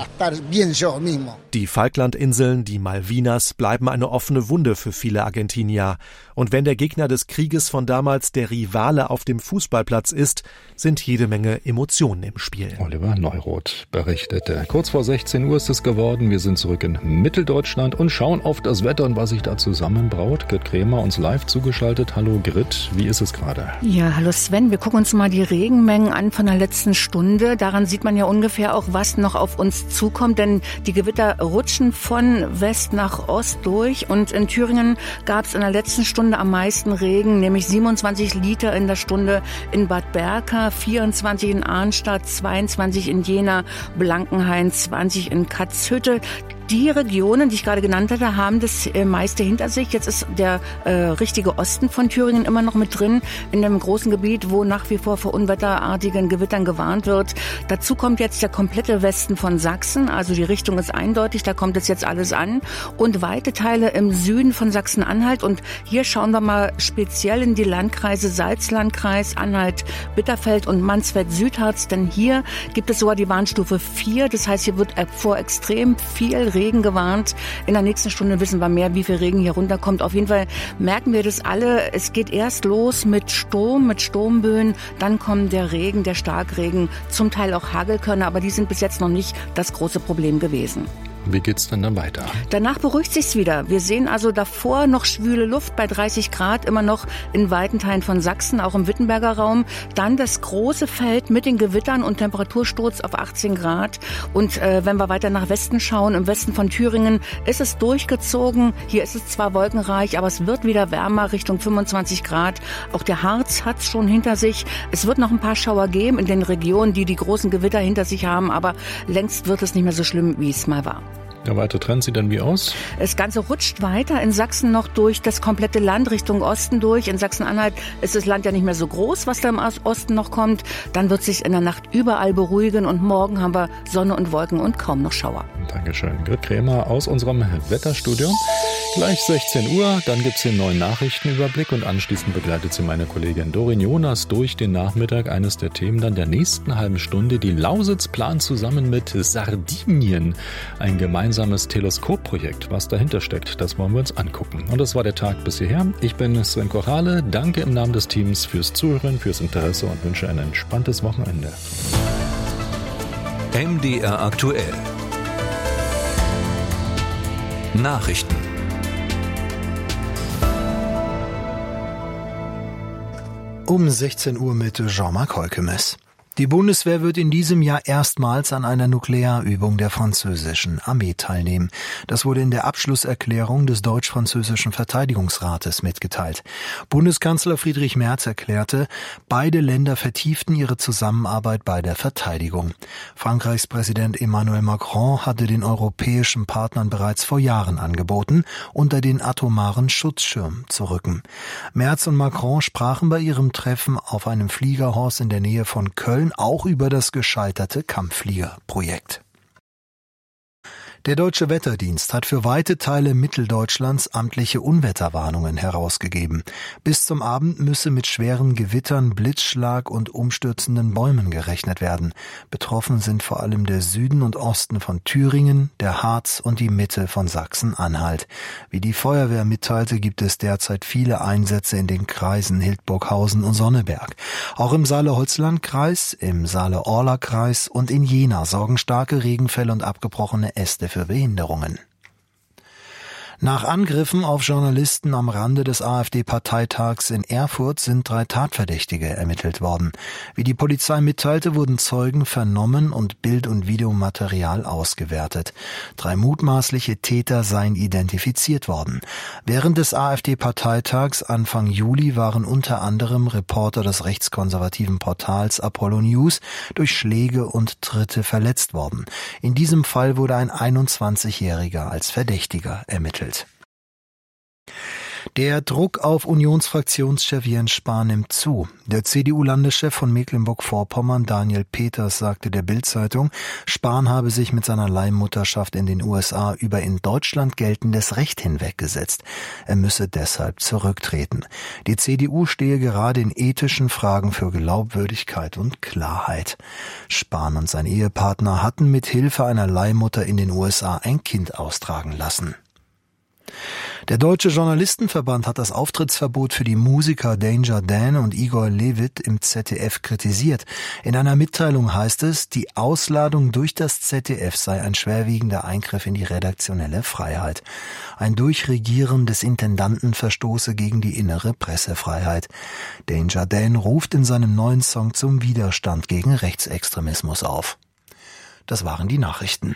Die Falklandinseln, die Malvinas, bleiben eine offene Wunde für viele Argentinier. Und wenn der Gegner des Krieges von damals der Rivale auf dem Fußballplatz ist, sind jede Menge Emotionen im Spiel. Oliver Neuroth berichtete. Kurz vor sechzehn Uhr ist es geworden. Wir sind zurück in Mitteldeutschland und schauen auf das Wetter und was sich da zusammenbraut. Grit Kremer uns live zugeschaltet. Hallo Grit, wie ist es gerade? Ja, hallo Sven. Wir gucken uns mal die Regenmengen an von der letzten Stunde. Daran sieht man ja ungefähr auch, was noch auf uns zukommt, denn die Gewitter rutschen von West nach Ost durch und in Thüringen gab es in der letzten Stunde am meisten Regen, nämlich siebenundzwanzig Liter in der Stunde in Bad Berka, vierundzwanzig in Arnstadt, zweiundzwanzig in Jena, Blankenhain, zwanzig in Katzhütte. Die Regionen, die ich gerade genannt hatte, haben das meiste hinter sich. Jetzt ist der äh, richtige Osten von Thüringen immer noch mit drin, in dem großen Gebiet, wo nach wie vor vor unwetterartigen Gewittern gewarnt wird. Dazu kommt jetzt der komplette Westen von Sachsen, also die Richtung ist eindeutig, da kommt es jetzt alles an. Und weite Teile im Süden von Sachsen-Anhalt. Und hier schauen wir mal speziell in die Landkreise Salzlandkreis, Anhalt, Bitterfeld und Mansfeld-Südharz, denn hier gibt es sogar die Warnstufe vier. Das heißt, hier wird vor extrem viel Regen Regen gewarnt. In der nächsten Stunde wissen wir mehr, wie viel Regen hier runterkommt. Auf jeden Fall merken wir das alle. Es geht erst los mit Sturm, mit Sturmböen. Dann kommt der Regen, der Starkregen, zum Teil auch Hagelkörner. Aber die sind bis jetzt noch nicht das große Problem gewesen. Wie geht's denn dann weiter? Danach beruhigt sich's wieder. Wir sehen also davor noch schwüle Luft bei dreißig Grad, immer noch in weiten Teilen von Sachsen, auch im Wittenberger Raum. Dann das große Feld mit den Gewittern und Temperatursturz auf achtzehn Grad. Und äh, wenn wir weiter nach Westen schauen, im Westen von Thüringen ist es durchgezogen. Hier ist es zwar wolkenreich, aber es wird wieder wärmer, Richtung fünfundzwanzig Grad. Auch der Harz hat's schon hinter sich. Es wird noch ein paar Schauer geben in den Regionen, die die großen Gewitter hinter sich haben, aber längst wird es nicht mehr so schlimm, wie es mal war. Der weite Trend sieht dann wie aus? Das Ganze rutscht weiter in Sachsen noch durch das komplette Land Richtung Osten durch. In Sachsen-Anhalt ist das Land ja nicht mehr so groß, was da im Osten noch kommt. Dann wird sich in der Nacht überall beruhigen und morgen haben wir Sonne und Wolken und kaum noch Schauer. Dankeschön. Grit Kremer aus unserem Wetterstudio. Gleich sechzehn Uhr, dann gibt's den neuen Nachrichtenüberblick und anschließend begleitet sie meine Kollegin Dorin Jonas durch den Nachmittag. Eines der Themen dann der nächsten halben Stunde. Die Lausitz plant zusammen mit Sardinien ein gemeinsames Gemeinsames Teleskopprojekt. Was dahinter steckt, das wollen wir uns angucken. Und das war der Tag bis hierher. Ich bin Sven Kochale. Danke im Namen des Teams fürs Zuhören, fürs Interesse und wünsche ein entspanntes Wochenende. M D R aktuell. Nachrichten. Um sechzehn Uhr mit Jean-Marc Holkemes. Die Bundeswehr wird in diesem Jahr erstmals an einer Nuklearübung der französischen Armee teilnehmen. Das wurde in der Abschlusserklärung des deutsch-französischen Verteidigungsrates mitgeteilt. Bundeskanzler Friedrich Merz erklärte, beide Länder vertieften ihre Zusammenarbeit bei der Verteidigung. Frankreichs Präsident Emmanuel Macron hatte den europäischen Partnern bereits vor Jahren angeboten, unter den atomaren Schutzschirm zu rücken. Merz und Macron sprachen bei ihrem Treffen auf einem Fliegerhorst in der Nähe von Köln auch über das gescheiterte Kampffliegerprojekt. Der Deutsche Wetterdienst hat für weite Teile Mitteldeutschlands amtliche Unwetterwarnungen herausgegeben. Bis zum Abend müsse mit schweren Gewittern, Blitzschlag und umstürzenden Bäumen gerechnet werden. Betroffen sind vor allem der Süden und Osten von Thüringen, der Harz und die Mitte von Sachsen-Anhalt. Wie die Feuerwehr mitteilte, gibt es derzeit viele Einsätze in den Kreisen Hildburghausen und Sonneberg. Auch im Saale-Holzland-Kreis, im Saale-Orla-Kreis und in Jena sorgen starke Regenfälle und abgebrochene Äste für Behinderungen. Nach Angriffen auf Journalisten am Rande des AfD-Parteitags in Erfurt sind drei Tatverdächtige ermittelt worden. Wie die Polizei mitteilte, wurden Zeugen vernommen und Bild- und Videomaterial ausgewertet. Drei mutmaßliche Täter seien identifiziert worden. Während des AfD-Parteitags Anfang Juli waren unter anderem Reporter des rechtskonservativen Portals Apollo News durch Schläge und Tritte verletzt worden. In diesem Fall wurde ein einundzwanzigjähriger als Verdächtiger ermittelt. Der Druck auf Unionsfraktionschef Jens Spahn nimmt zu. Der C D U-Landeschef von Mecklenburg-Vorpommern, Daniel Peters, sagte der Bild-Zeitung, Spahn habe sich mit seiner Leihmutterschaft in den U S A über in Deutschland geltendes Recht hinweggesetzt. Er müsse deshalb zurücktreten. Die C D U stehe gerade in ethischen Fragen für Glaubwürdigkeit und Klarheit. Spahn und sein Ehepartner hatten mit Hilfe einer Leihmutter in den U S A ein Kind austragen lassen. Der Deutsche Journalistenverband hat das Auftrittsverbot für die Musiker Danger Dan und Igor Levit im Z D F kritisiert. In einer Mitteilung heißt es, die Ausladung durch das Z D F sei ein schwerwiegender Eingriff in die redaktionelle Freiheit. Ein Durchregieren des Intendanten verstoße gegen die innere Pressefreiheit. Danger Dan ruft in seinem neuen Song zum Widerstand gegen Rechtsextremismus auf. Das waren die Nachrichten.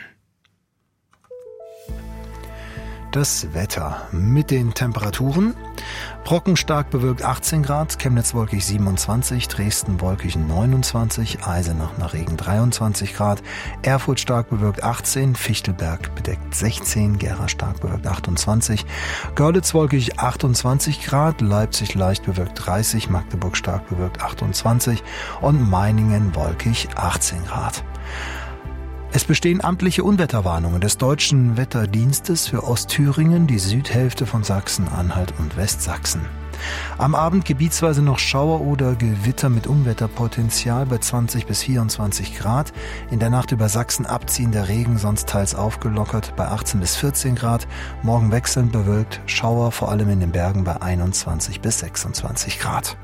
Das Wetter mit den Temperaturen. Brocken stark bewölkt achtzehn Grad, Chemnitz wolkig siebenundzwanzig, Dresden wolkig neunundzwanzig, Eisenach nach Regen dreiundzwanzig Grad, Erfurt stark bewölkt achtzehn, Fichtelberg bedeckt sechzehn, Gera stark bewölkt achtundzwanzig, Görlitz wolkig achtundzwanzig Grad, Leipzig leicht bewölkt dreißig, Magdeburg stark bewölkt achtundzwanzig und Meiningen wolkig achtzehn Grad. Es bestehen amtliche Unwetterwarnungen des Deutschen Wetterdienstes für Ostthüringen, die Südhälfte von Sachsen-Anhalt und Westsachsen. Am Abend gebietsweise noch Schauer oder Gewitter mit Unwetterpotenzial bei zwanzig bis vierundzwanzig Grad. In der Nacht über Sachsen abziehender Regen, sonst teils aufgelockert bei achtzehn bis vierzehn Grad. Morgen wechselnd bewölkt, Schauer vor allem in den Bergen bei einundzwanzig bis sechsundzwanzig Grad.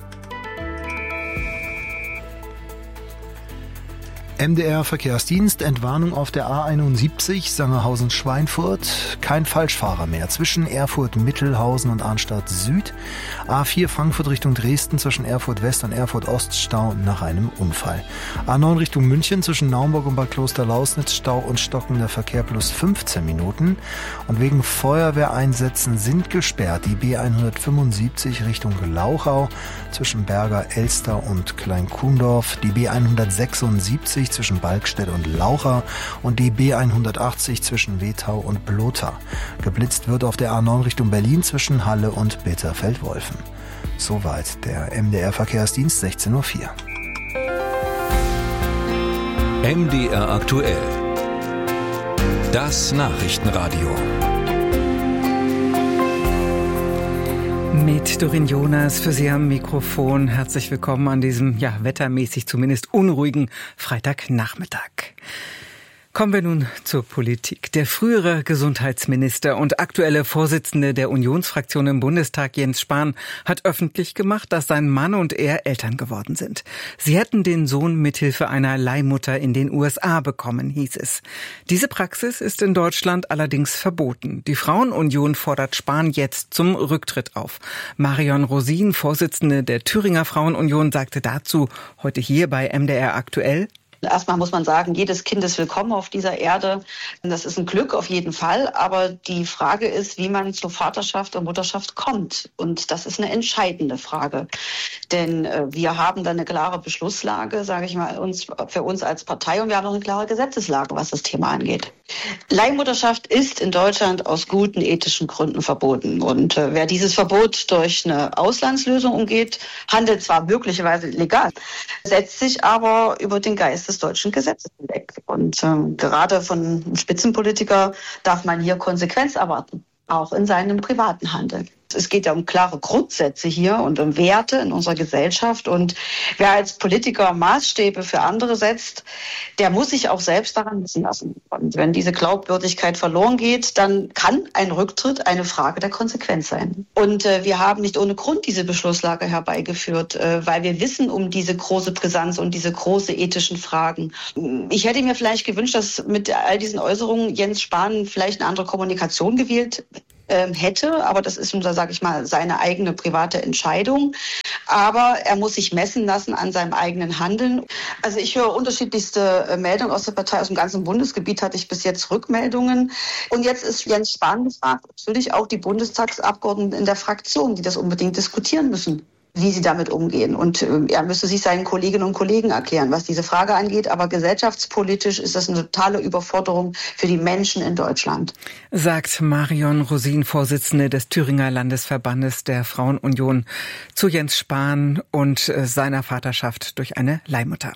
M D R-Verkehrsdienst, Entwarnung auf der A einundsiebzig, Sangerhausen-Schweinfurt, kein Falschfahrer mehr zwischen Erfurt-Mittelhausen und Arnstadt Süd, A vier Frankfurt Richtung Dresden zwischen Erfurt West und Erfurt Ost Stau nach einem Unfall, A neun Richtung München zwischen Naumburg und Bad Kloster-Lausnitz Stau und stockender Verkehr plus fünfzehn Minuten und wegen Feuerwehreinsätzen sind gesperrt die B hundertfünfundsiebzig Richtung Glauchau zwischen Berger Elster und Kleinkuhndorf, die B hundertsechsundsiebzig zwischen Balkstedt und Laucha und die B hundertachtzig zwischen Wetau und Blotha. Geblitzt wird auf der A neun Richtung Berlin zwischen Halle und Bitterfeld-Wolfen. Soweit der M D R-Verkehrsdienst, sechzehn Uhr vier. M D R aktuell. Das Nachrichtenradio. Mit Doreen Jonas für Sie am Mikrofon. Herzlich willkommen an diesem, ja, wettermäßig zumindest unruhigen Freitagnachmittag. Kommen wir nun zur Politik. Der frühere Gesundheitsminister und aktuelle Vorsitzende der Unionsfraktion im Bundestag, Jens Spahn, hat öffentlich gemacht, dass sein Mann und er Eltern geworden sind. Sie hätten den Sohn mithilfe einer Leihmutter in den U S A bekommen, hieß es. Diese Praxis ist in Deutschland allerdings verboten. Die Frauenunion fordert Spahn jetzt zum Rücktritt auf. Marion Rosin, Vorsitzende der Thüringer Frauenunion, sagte dazu heute hier bei M D R aktuell: Erstmal muss man sagen, jedes Kind ist willkommen auf dieser Erde. Das ist ein Glück auf jeden Fall. Aber die Frage ist, wie man zur Vaterschaft und Mutterschaft kommt. Und das ist eine entscheidende Frage. Denn äh, wir haben da eine klare Beschlusslage, sage ich mal, uns, für uns als Partei. Und wir haben auch eine klare Gesetzeslage, was das Thema angeht. Leihmutterschaft ist in Deutschland aus guten ethischen Gründen verboten. Und äh, wer dieses Verbot durch eine Auslandslösung umgeht, handelt zwar möglicherweise legal, setzt sich aber über den Geist des deutschen Gesetzes hinweg. Und ähm, gerade von einem Spitzenpolitiker darf man hier Konsequenz erwarten, auch in seinem privaten Handeln. Es geht ja um klare Grundsätze hier und um Werte in unserer Gesellschaft. Und wer als Politiker Maßstäbe für andere setzt, der muss sich auch selbst daran messen lassen. Und wenn diese Glaubwürdigkeit verloren geht, dann kann ein Rücktritt eine Frage der Konsequenz sein. Und äh, wir haben nicht ohne Grund diese Beschlusslage herbeigeführt, äh, weil wir wissen um diese große Brisanz und diese große ethischen Fragen. Ich hätte mir vielleicht gewünscht, dass mit all diesen Äußerungen Jens Spahn vielleicht eine andere Kommunikation gewählt hätte, aber das ist, sage ich mal, seine eigene private Entscheidung. Aber er muss sich messen lassen an seinem eigenen Handeln. Also ich höre unterschiedlichste Meldungen aus der Partei. Aus dem ganzen Bundesgebiet hatte ich bis jetzt Rückmeldungen. Und jetzt ist Jens Spahn gefragt, natürlich auch die Bundestagsabgeordneten in der Fraktion, die das unbedingt diskutieren müssen, wie sie damit umgehen. Und äh, er müsste sich seinen Kolleginnen und Kollegen erklären, was diese Frage angeht. Aber gesellschaftspolitisch ist das eine totale Überforderung für die Menschen in Deutschland. Sagt Marion Rosin, Vorsitzende des Thüringer Landesverbandes der Frauenunion, zu Jens Spahn und äh, seiner Vaterschaft durch eine Leihmutter.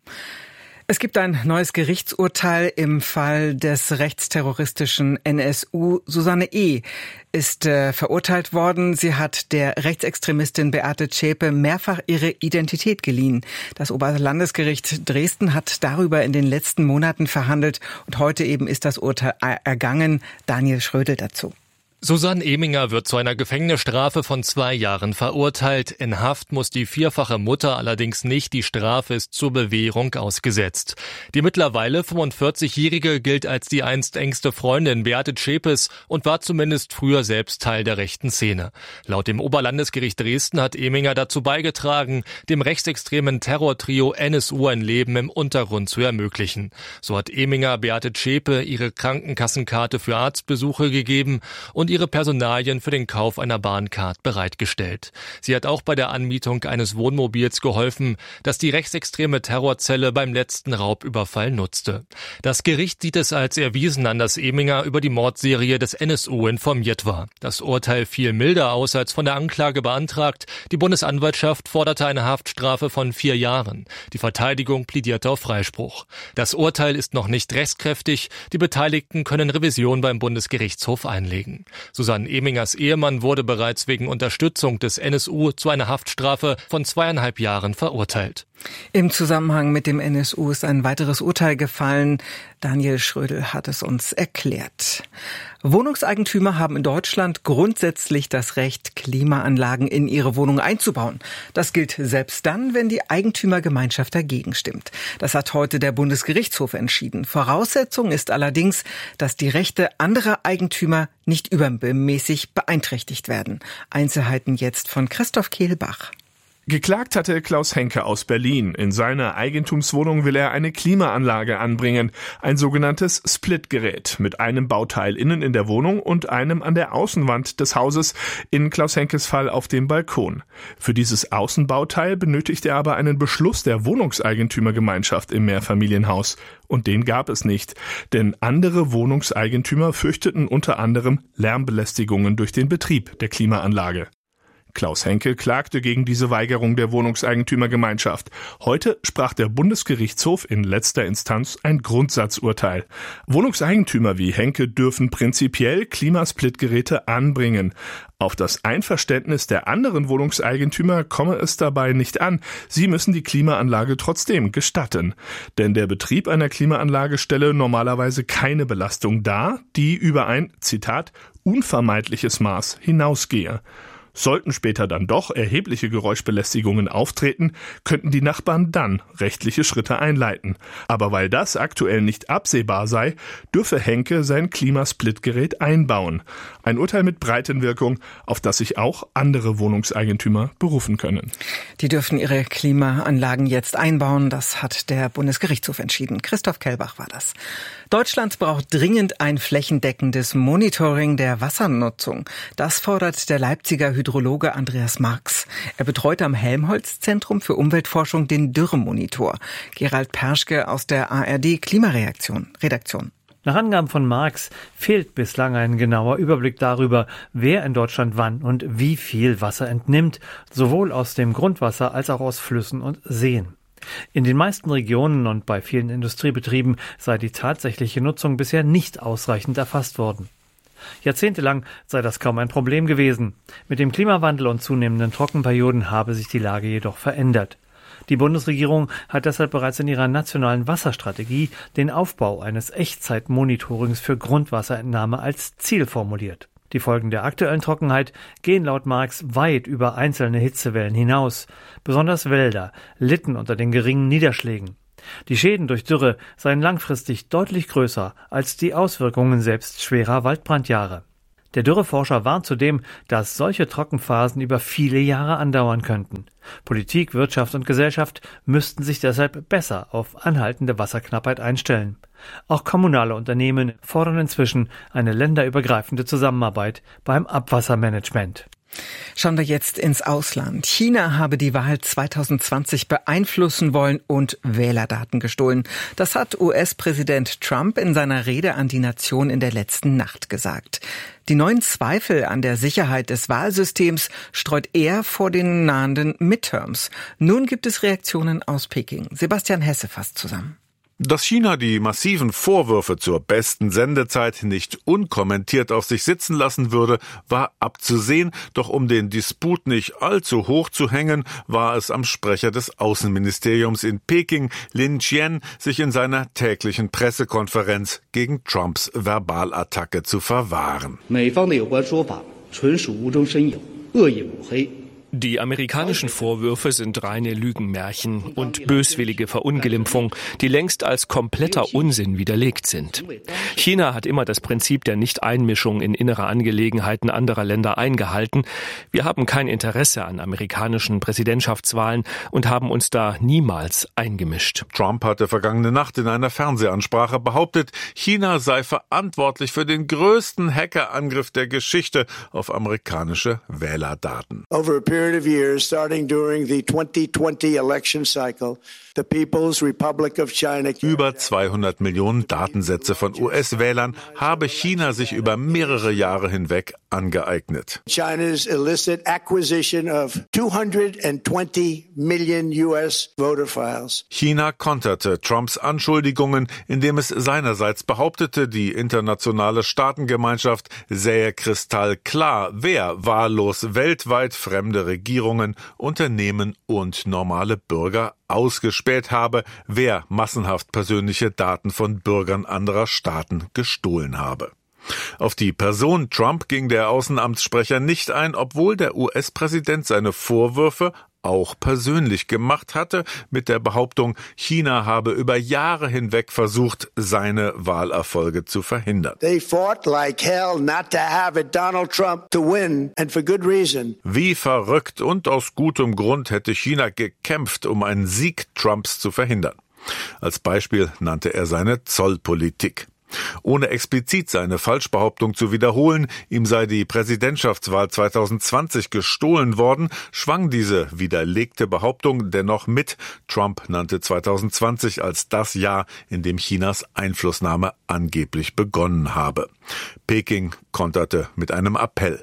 Es gibt ein neues Gerichtsurteil im Fall des rechtsterroristischen N S U. Susanne E. ist äh, verurteilt worden. Sie hat der Rechtsextremistin Beate Zschäpe mehrfach ihre Identität geliehen. Das Oberlandesgericht Dresden hat darüber in den letzten Monaten verhandelt und heute eben ist das Urteil ergangen. Daniel Schrödel dazu. Susanne Eminger wird zu einer Gefängnisstrafe von zwei Jahren verurteilt. In Haft muss die vierfache Mutter allerdings nicht. Die Strafe ist zur Bewährung ausgesetzt. Die mittlerweile fünfundvierzigjährige gilt als die einst engste Freundin Beate Zschäpes und war zumindest früher selbst Teil der rechten Szene. Laut dem Oberlandesgericht Dresden hat Eminger dazu beigetragen, dem rechtsextremen Terrortrio N S U ein Leben im Untergrund zu ermöglichen. So hat Eminger Beate Zschäpe ihre Krankenkassenkarte für Arztbesuche gegeben und ihre Personalien für den Kauf einer Bahncard bereitgestellt. Sie hat auch bei der Anmietung eines Wohnmobils geholfen, das die rechtsextreme Terrorzelle beim letzten Raubüberfall nutzte. Das Gericht sieht es als erwiesen an, dass Eminger über die Mordserie des N S U informiert war. Das Urteil fiel milder aus als von der Anklage beantragt. Die Bundesanwaltschaft forderte eine Haftstrafe von vier Jahren. Die Verteidigung plädierte auf Freispruch. Das Urteil ist noch nicht rechtskräftig. Die Beteiligten können Revision beim Bundesgerichtshof einlegen. Susanne Emingers Ehemann wurde bereits wegen Unterstützung des N S U zu einer Haftstrafe von zweieinhalb Jahren verurteilt. Im Zusammenhang mit dem N S U ist ein weiteres Urteil gefallen. Daniel Schrödel hat es uns erklärt. Wohnungseigentümer haben in Deutschland grundsätzlich das Recht, Klimaanlagen in ihre Wohnung einzubauen. Das gilt selbst dann, wenn die Eigentümergemeinschaft dagegen stimmt. Das hat heute der Bundesgerichtshof entschieden. Voraussetzung ist allerdings, dass die Rechte anderer Eigentümer nicht übermäßig beeinträchtigt werden. Einzelheiten jetzt von Christoph Kehlbach. Geklagt hatte Klaus Henke aus Berlin. In seiner Eigentumswohnung will er eine Klimaanlage anbringen, ein sogenanntes Splitgerät mit einem Bauteil innen in der Wohnung und einem an der Außenwand des Hauses, in Klaus Henkes Fall auf dem Balkon. Für dieses Außenbauteil benötigt er aber einen Beschluss der Wohnungseigentümergemeinschaft im Mehrfamilienhaus. Und den gab es nicht, denn andere Wohnungseigentümer fürchteten unter anderem Lärmbelästigungen durch den Betrieb der Klimaanlage. Klaus Henke klagte gegen diese Weigerung der Wohnungseigentümergemeinschaft. Heute sprach der Bundesgerichtshof in letzter Instanz ein Grundsatzurteil. Wohnungseigentümer wie Henke dürfen prinzipiell Klimasplitgeräte anbringen. Auf das Einverständnis der anderen Wohnungseigentümer komme es dabei nicht an. Sie müssen die Klimaanlage trotzdem gestatten. Denn der Betrieb einer Klimaanlage stelle normalerweise keine Belastung dar, die über ein, Zitat, unvermeidliches Maß hinausgehe. Sollten später dann doch erhebliche Geräuschbelästigungen auftreten, könnten die Nachbarn dann rechtliche Schritte einleiten. Aber weil das aktuell nicht absehbar sei, dürfe Henke sein Klimasplitgerät einbauen. Ein Urteil mit Breitenwirkung, auf das sich auch andere Wohnungseigentümer berufen können. Die dürfen ihre Klimaanlagen jetzt einbauen. Das hat der Bundesgerichtshof entschieden. Christoph Kellbach war das. Deutschland braucht dringend ein flächendeckendes Monitoring der Wassernutzung. Das fordert der Leipziger Hydrologe Andreas Marx. Er betreut am Helmholtz-Zentrum für Umweltforschung den Dürremonitor. Gerald Perschke aus der A R D Klimaredaktion. Redaktion. Nach Angaben von Marx fehlt bislang ein genauer Überblick darüber, wer in Deutschland wann und wie viel Wasser entnimmt, sowohl aus dem Grundwasser als auch aus Flüssen und Seen. In den meisten Regionen und bei vielen Industriebetrieben sei die tatsächliche Nutzung bisher nicht ausreichend erfasst worden. Jahrzehntelang sei das kaum ein Problem gewesen. Mit dem Klimawandel und zunehmenden Trockenperioden habe sich die Lage jedoch verändert. Die Bundesregierung hat deshalb bereits in ihrer nationalen Wasserstrategie den Aufbau eines Echtzeitmonitorings für Grundwasserentnahme als Ziel formuliert. Die Folgen der aktuellen Trockenheit gehen laut Marx weit über einzelne Hitzewellen hinaus. Besonders Wälder litten unter den geringen Niederschlägen. Die Schäden durch Dürre seien langfristig deutlich größer als die Auswirkungen selbst schwerer Waldbrandjahre. Der Dürreforscher warnt zudem, dass solche Trockenphasen über viele Jahre andauern könnten. Politik, Wirtschaft und Gesellschaft müssten sich deshalb besser auf anhaltende Wasserknappheit einstellen. Auch kommunale Unternehmen fordern inzwischen eine länderübergreifende Zusammenarbeit beim Abwassermanagement. Schauen wir jetzt ins Ausland. China habe die Wahl zwanzig zwanzig beeinflussen wollen und Wählerdaten gestohlen. Das hat U S-Präsident Trump in seiner Rede an die Nation in der letzten Nacht gesagt. Die neuen Zweifel an der Sicherheit des Wahlsystems streut er vor den nahenden Midterms. Nun gibt es Reaktionen aus Peking. Sebastian Hesse fasst zusammen. Dass China die massiven Vorwürfe zur besten Sendezeit nicht unkommentiert auf sich sitzen lassen würde, war abzusehen. Doch um den Disput nicht allzu hoch zu hängen, war es am Sprecher des Außenministeriums in Peking, Lin Jian, sich in seiner täglichen Pressekonferenz gegen Trumps Verbalattacke zu verwahren. Die amerikanischen Vorwürfe sind reine Lügenmärchen und böswillige Verunglimpfung, die längst als kompletter Unsinn widerlegt sind. China hat immer das Prinzip der Nichteinmischung in innere Angelegenheiten anderer Länder eingehalten. Wir haben kein Interesse an amerikanischen Präsidentschaftswahlen und haben uns da niemals eingemischt. Trump hatte vergangene Nacht in einer Fernsehansprache behauptet, China sei verantwortlich für den größten Hackerangriff der Geschichte auf amerikanische Wählerdaten. Over a period of years, starting during the twenty twenty election cycle, the People's Republic of China. Über zweihundert Millionen Datensätze von U S-Wählern habe China sich über mehrere Jahre hinweg angeeignet. China's illicit acquisition of two hundred twenty million U S voter files. China konterte Trumps Anschuldigungen, indem es seinerseits behauptete, die internationale Staatengemeinschaft sähe kristallklar, wer wahllos weltweit fremde Regierungen, Unternehmen und normale Bürger ausgespäht habe, wer massenhaft persönliche Daten von Bürgern anderer Staaten gestohlen habe. Auf die Person Trump ging der Außenamtssprecher nicht ein, obwohl der U S-Präsident seine Vorwürfe auch persönlich gemacht hatte, mit der Behauptung, China habe über Jahre hinweg versucht, seine Wahlerfolge zu verhindern. They fought like hell not to have it Donald Trump to win, and for good reason. Wie verrückt und aus gutem Grund hätte China gekämpft, um einen Sieg Trumps zu verhindern. Als Beispiel nannte er seine Zollpolitik. Ohne explizit seine Falschbehauptung zu wiederholen, ihm sei die Präsidentschaftswahl zweitausendzwanzig gestohlen worden, schwang diese widerlegte Behauptung dennoch mit. Trump nannte zweitausendzwanzig als das Jahr, in dem Chinas Einflussnahme angeblich begonnen habe. Peking konterte mit einem Appell.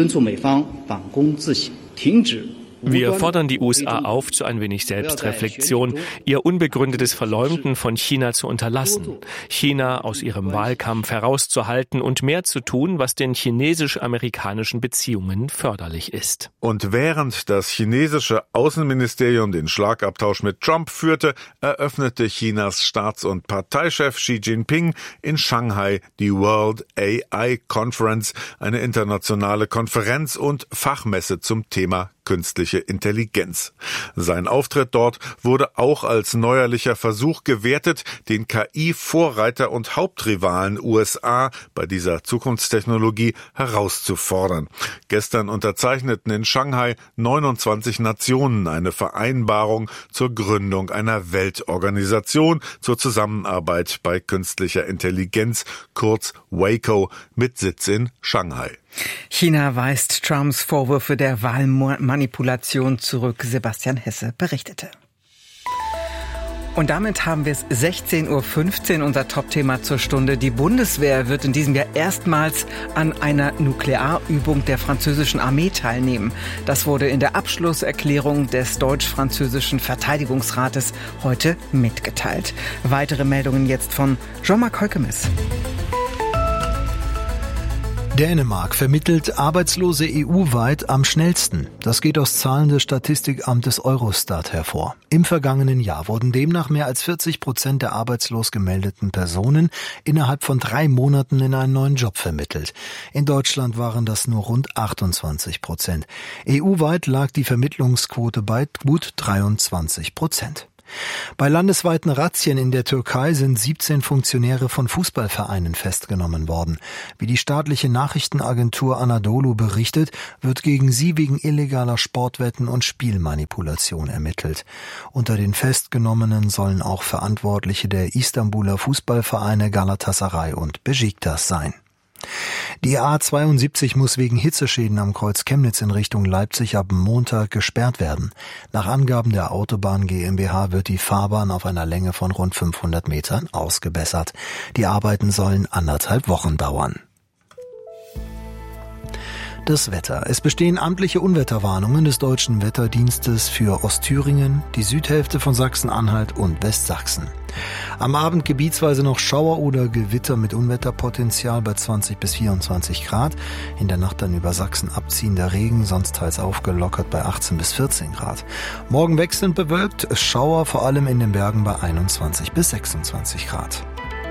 Wir fordern die U S A auf zu ein wenig Selbstreflexion, ihr unbegründetes Verleumden von China zu unterlassen, China aus ihrem Wahlkampf herauszuhalten und mehr zu tun, was den chinesisch-amerikanischen Beziehungen förderlich ist. Und während das chinesische Außenministerium den Schlagabtausch mit Trump führte, eröffnete Chinas Staats- und Parteichef Xi Jinping in Shanghai die World A I Conference, eine internationale Konferenz und Fachmesse zum Thema künstliche Intelligenz. Sein Auftritt dort wurde auch als neuerlicher Versuch gewertet, den K I-Vorreiter und Hauptrivalen U S A bei dieser Zukunftstechnologie herauszufordern. Gestern unterzeichneten in Shanghai neunundzwanzig Nationen eine Vereinbarung zur Gründung einer Weltorganisation zur Zusammenarbeit bei künstlicher Intelligenz, kurz WACO, mit Sitz in Shanghai. China weist Trumps Vorwürfe der Wahlmanipulation zurück. Sebastian Hesse berichtete. Und damit haben wir es sechzehn Uhr fünfzehn, unser Top-Thema zur Stunde. Die Bundeswehr wird in diesem Jahr erstmals an einer Nuklearübung der französischen Armee teilnehmen. Das wurde in der Abschlusserklärung des deutsch-französischen Verteidigungsrates heute mitgeteilt. Weitere Meldungen jetzt von Jean-Marc Heukemes. Dänemark vermittelt Arbeitslose E U-weit am schnellsten. Das geht aus Zahlen des Statistikamtes Eurostat hervor. Im vergangenen Jahr wurden demnach mehr als vierzig Prozent der arbeitslos gemeldeten Personen innerhalb von drei Monaten in einen neuen Job vermittelt. In Deutschland waren das nur rund achtundzwanzig Prozent. E U-weit lag die Vermittlungsquote bei gut dreiundzwanzig Prozent. Bei landesweiten Razzien in der Türkei sind siebzehn Funktionäre von Fußballvereinen festgenommen worden. Wie die staatliche Nachrichtenagentur Anadolu berichtet, wird gegen sie wegen illegaler Sportwetten und Spielmanipulation ermittelt. Unter den Festgenommenen sollen auch Verantwortliche der Istanbuler Fußballvereine Galatasaray und Beşiktaş sein. Die A zweiundsiebzig muss wegen Hitzeschäden am Kreuz Chemnitz in Richtung Leipzig ab Montag gesperrt werden. Nach Angaben der Autobahn GmbH wird die Fahrbahn auf einer Länge von rund fünfhundert Metern ausgebessert. Die Arbeiten sollen anderthalb Wochen dauern. Das Wetter. Es bestehen amtliche Unwetterwarnungen des Deutschen Wetterdienstes für Ostthüringen, die Südhälfte von Sachsen-Anhalt und Westsachsen. Am Abend gebietsweise noch Schauer oder Gewitter mit Unwetterpotenzial bei zwanzig bis vierundzwanzig Grad. In der Nacht dann über Sachsen abziehender Regen, sonst teils aufgelockert bei achtzehn bis vierzehn Grad. Morgen wechselnd bewölkt, Schauer vor allem in den Bergen bei einundzwanzig bis sechsundzwanzig Grad.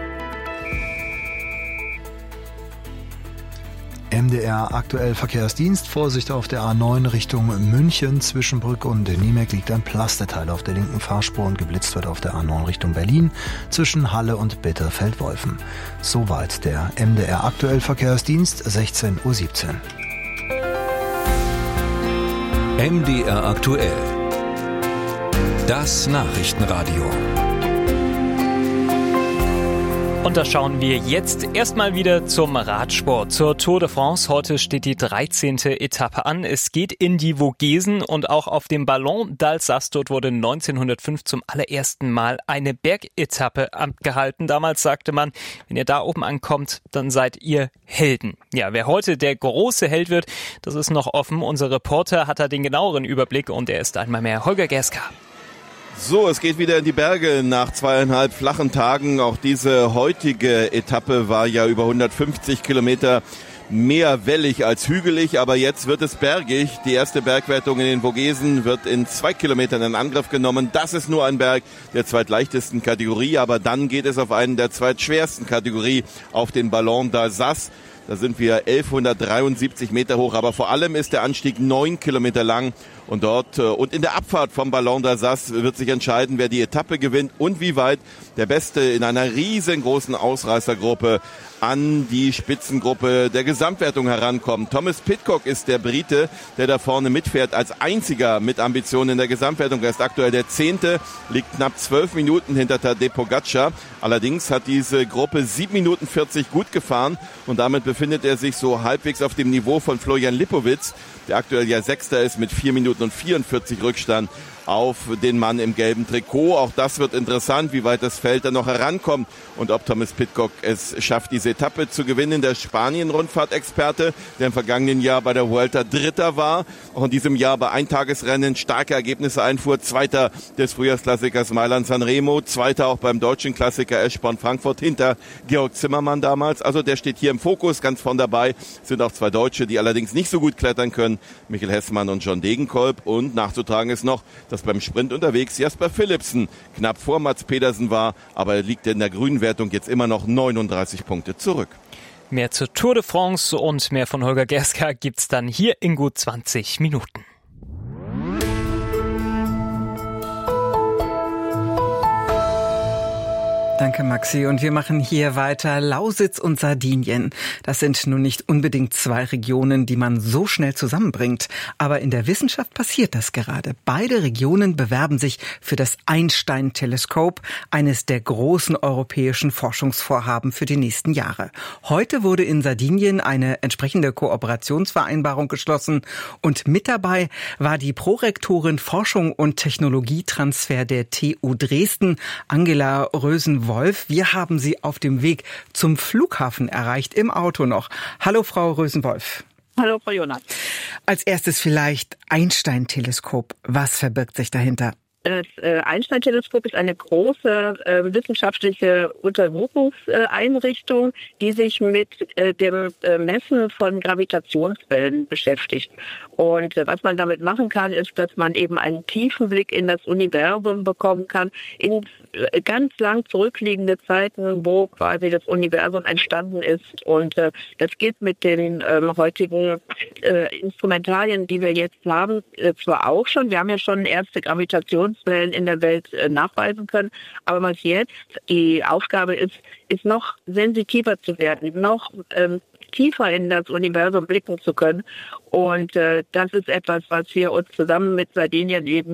M D R aktuell Verkehrsdienst. Vorsicht auf der A neun Richtung München. Zwischen Brück und Niemek liegt ein Plastikteil auf der linken Fahrspur und geblitzt wird auf der A neun Richtung Berlin zwischen Halle und Bitterfeld-Wolfen. Soweit der M D R aktuell Verkehrsdienst, sechzehn Uhr siebzehn. M D R aktuell. Das Nachrichtenradio. Und da schauen wir jetzt erstmal wieder zum Radsport, zur Tour de France. Heute steht die dreizehnte Etappe an. Es geht in die Vogesen und auch auf dem Ballon d'Alsace. Dort wurde neunzehnhundertfünf zum allerersten Mal eine Bergetappe abgehalten. Damals sagte man, wenn ihr da oben ankommt, dann seid ihr Helden. Ja, wer heute der große Held wird, das ist noch offen. Unser Reporter hat da den genaueren Überblick und er ist einmal mehr Holger Gerska. So, es geht wieder in die Berge nach zweieinhalb flachen Tagen. Auch diese heutige Etappe war ja über hundertfünfzig Kilometer mehr wellig als hügelig, aber jetzt wird es bergig. Die erste Bergwertung in den Vogesen wird in zwei Kilometern in Angriff genommen. Das ist nur ein Berg der zweitleichtesten Kategorie, aber dann geht es auf einen der zweitschwersten Kategorie, auf den Ballon d'Alsace. Da sind wir elfhundertdreiundsiebzig Meter hoch, aber vor allem ist der Anstieg neun Kilometer lang. Und dort und in der Abfahrt vom Ballon d'Alsace wird sich entscheiden, wer die Etappe gewinnt und wie weit der Beste in einer riesengroßen Ausreißergruppe an die Spitzengruppe der Gesamtwertung herankommt. Thomas Pidcock ist der Brite, der da vorne mitfährt, als einziger mit Ambitionen in der Gesamtwertung. Er ist aktuell der Zehnte, liegt knapp zwölf Minuten hinter Tadej Pogačar. Allerdings hat diese Gruppe sieben Minuten vierzig gut gefahren und damit befindet er sich so halbwegs auf dem Niveau von Florian Lipowitz, der aktuell ja Sechster ist mit vier Minuten und vierundvierzig Rückstand auf den Mann im gelben Trikot. Auch das wird interessant, wie weit das Feld dann noch herankommt und ob Thomas Pidcock es schafft, diese Etappe zu gewinnen. Der Spanien-Rundfahrt-Experte, der im vergangenen Jahr bei der Vuelta Dritter war, auch in diesem Jahr bei Eintagesrennen starke Ergebnisse einfuhr. Zweiter des Frühjahrsklassikers Mailand-San Remo, Zweiter auch beim deutschen Klassiker Eschborn-Frankfurt hinter Georg Zimmermann damals. Also der steht hier im Fokus, ganz von dabei. Es sind auch zwei Deutsche, die allerdings nicht so gut klettern können, Michael Hessmann und John Degenkolb. Und nachzutragen ist noch, dass beim Sprint unterwegs Jasper Philipsen knapp vor Mats Pedersen war, aber er liegt in der grünen Wertung jetzt immer noch neununddreißig Punkte zurück. Mehr zur Tour de France und mehr von Holger Gerska gibt's dann hier in gut zwanzig Minuten. Danke, Maxi. Und wir machen hier weiter. Lausitz und Sardinien. Das sind nun nicht unbedingt zwei Regionen, die man so schnell zusammenbringt. Aber in der Wissenschaft passiert das gerade. Beide Regionen bewerben sich für das Einstein-Teleskop, eines der großen europäischen Forschungsvorhaben für die nächsten Jahre. Heute wurde in Sardinien eine entsprechende Kooperationsvereinbarung geschlossen. Und mit dabei war die Prorektorin Forschung und Technologietransfer der T U Dresden, Angela Rösen-Wolf. Wir haben Sie auf dem Weg zum Flughafen erreicht, im Auto noch. Hallo, Frau Rösen-Wolf. Hallo, Frau Jonas. Als erstes vielleicht Einstein-Teleskop. Was verbirgt sich dahinter? Das Einstein-Teleskop ist eine große äh, wissenschaftliche Untersuchungseinrichtung, die sich mit äh, dem äh, Messen von Gravitationswellen beschäftigt. Und äh, was man damit machen kann, ist, dass man eben einen tiefen Blick in das Universum bekommen kann, in äh, ganz lang zurückliegende Zeiten, wo quasi das Universum entstanden ist. Und äh, das geht mit den ähm, heutigen äh, Instrumentarien, die wir jetzt haben, äh, zwar auch schon. Wir haben ja schon erste Gravitationswellen in der Welt äh, nachweisen können. Aber was jetzt die Aufgabe ist, ist noch sensitiver zu werden, noch ähm, tiefer in das Universum blicken zu können. Und äh, das ist etwas, was wir uns zusammen mit Sardinien eben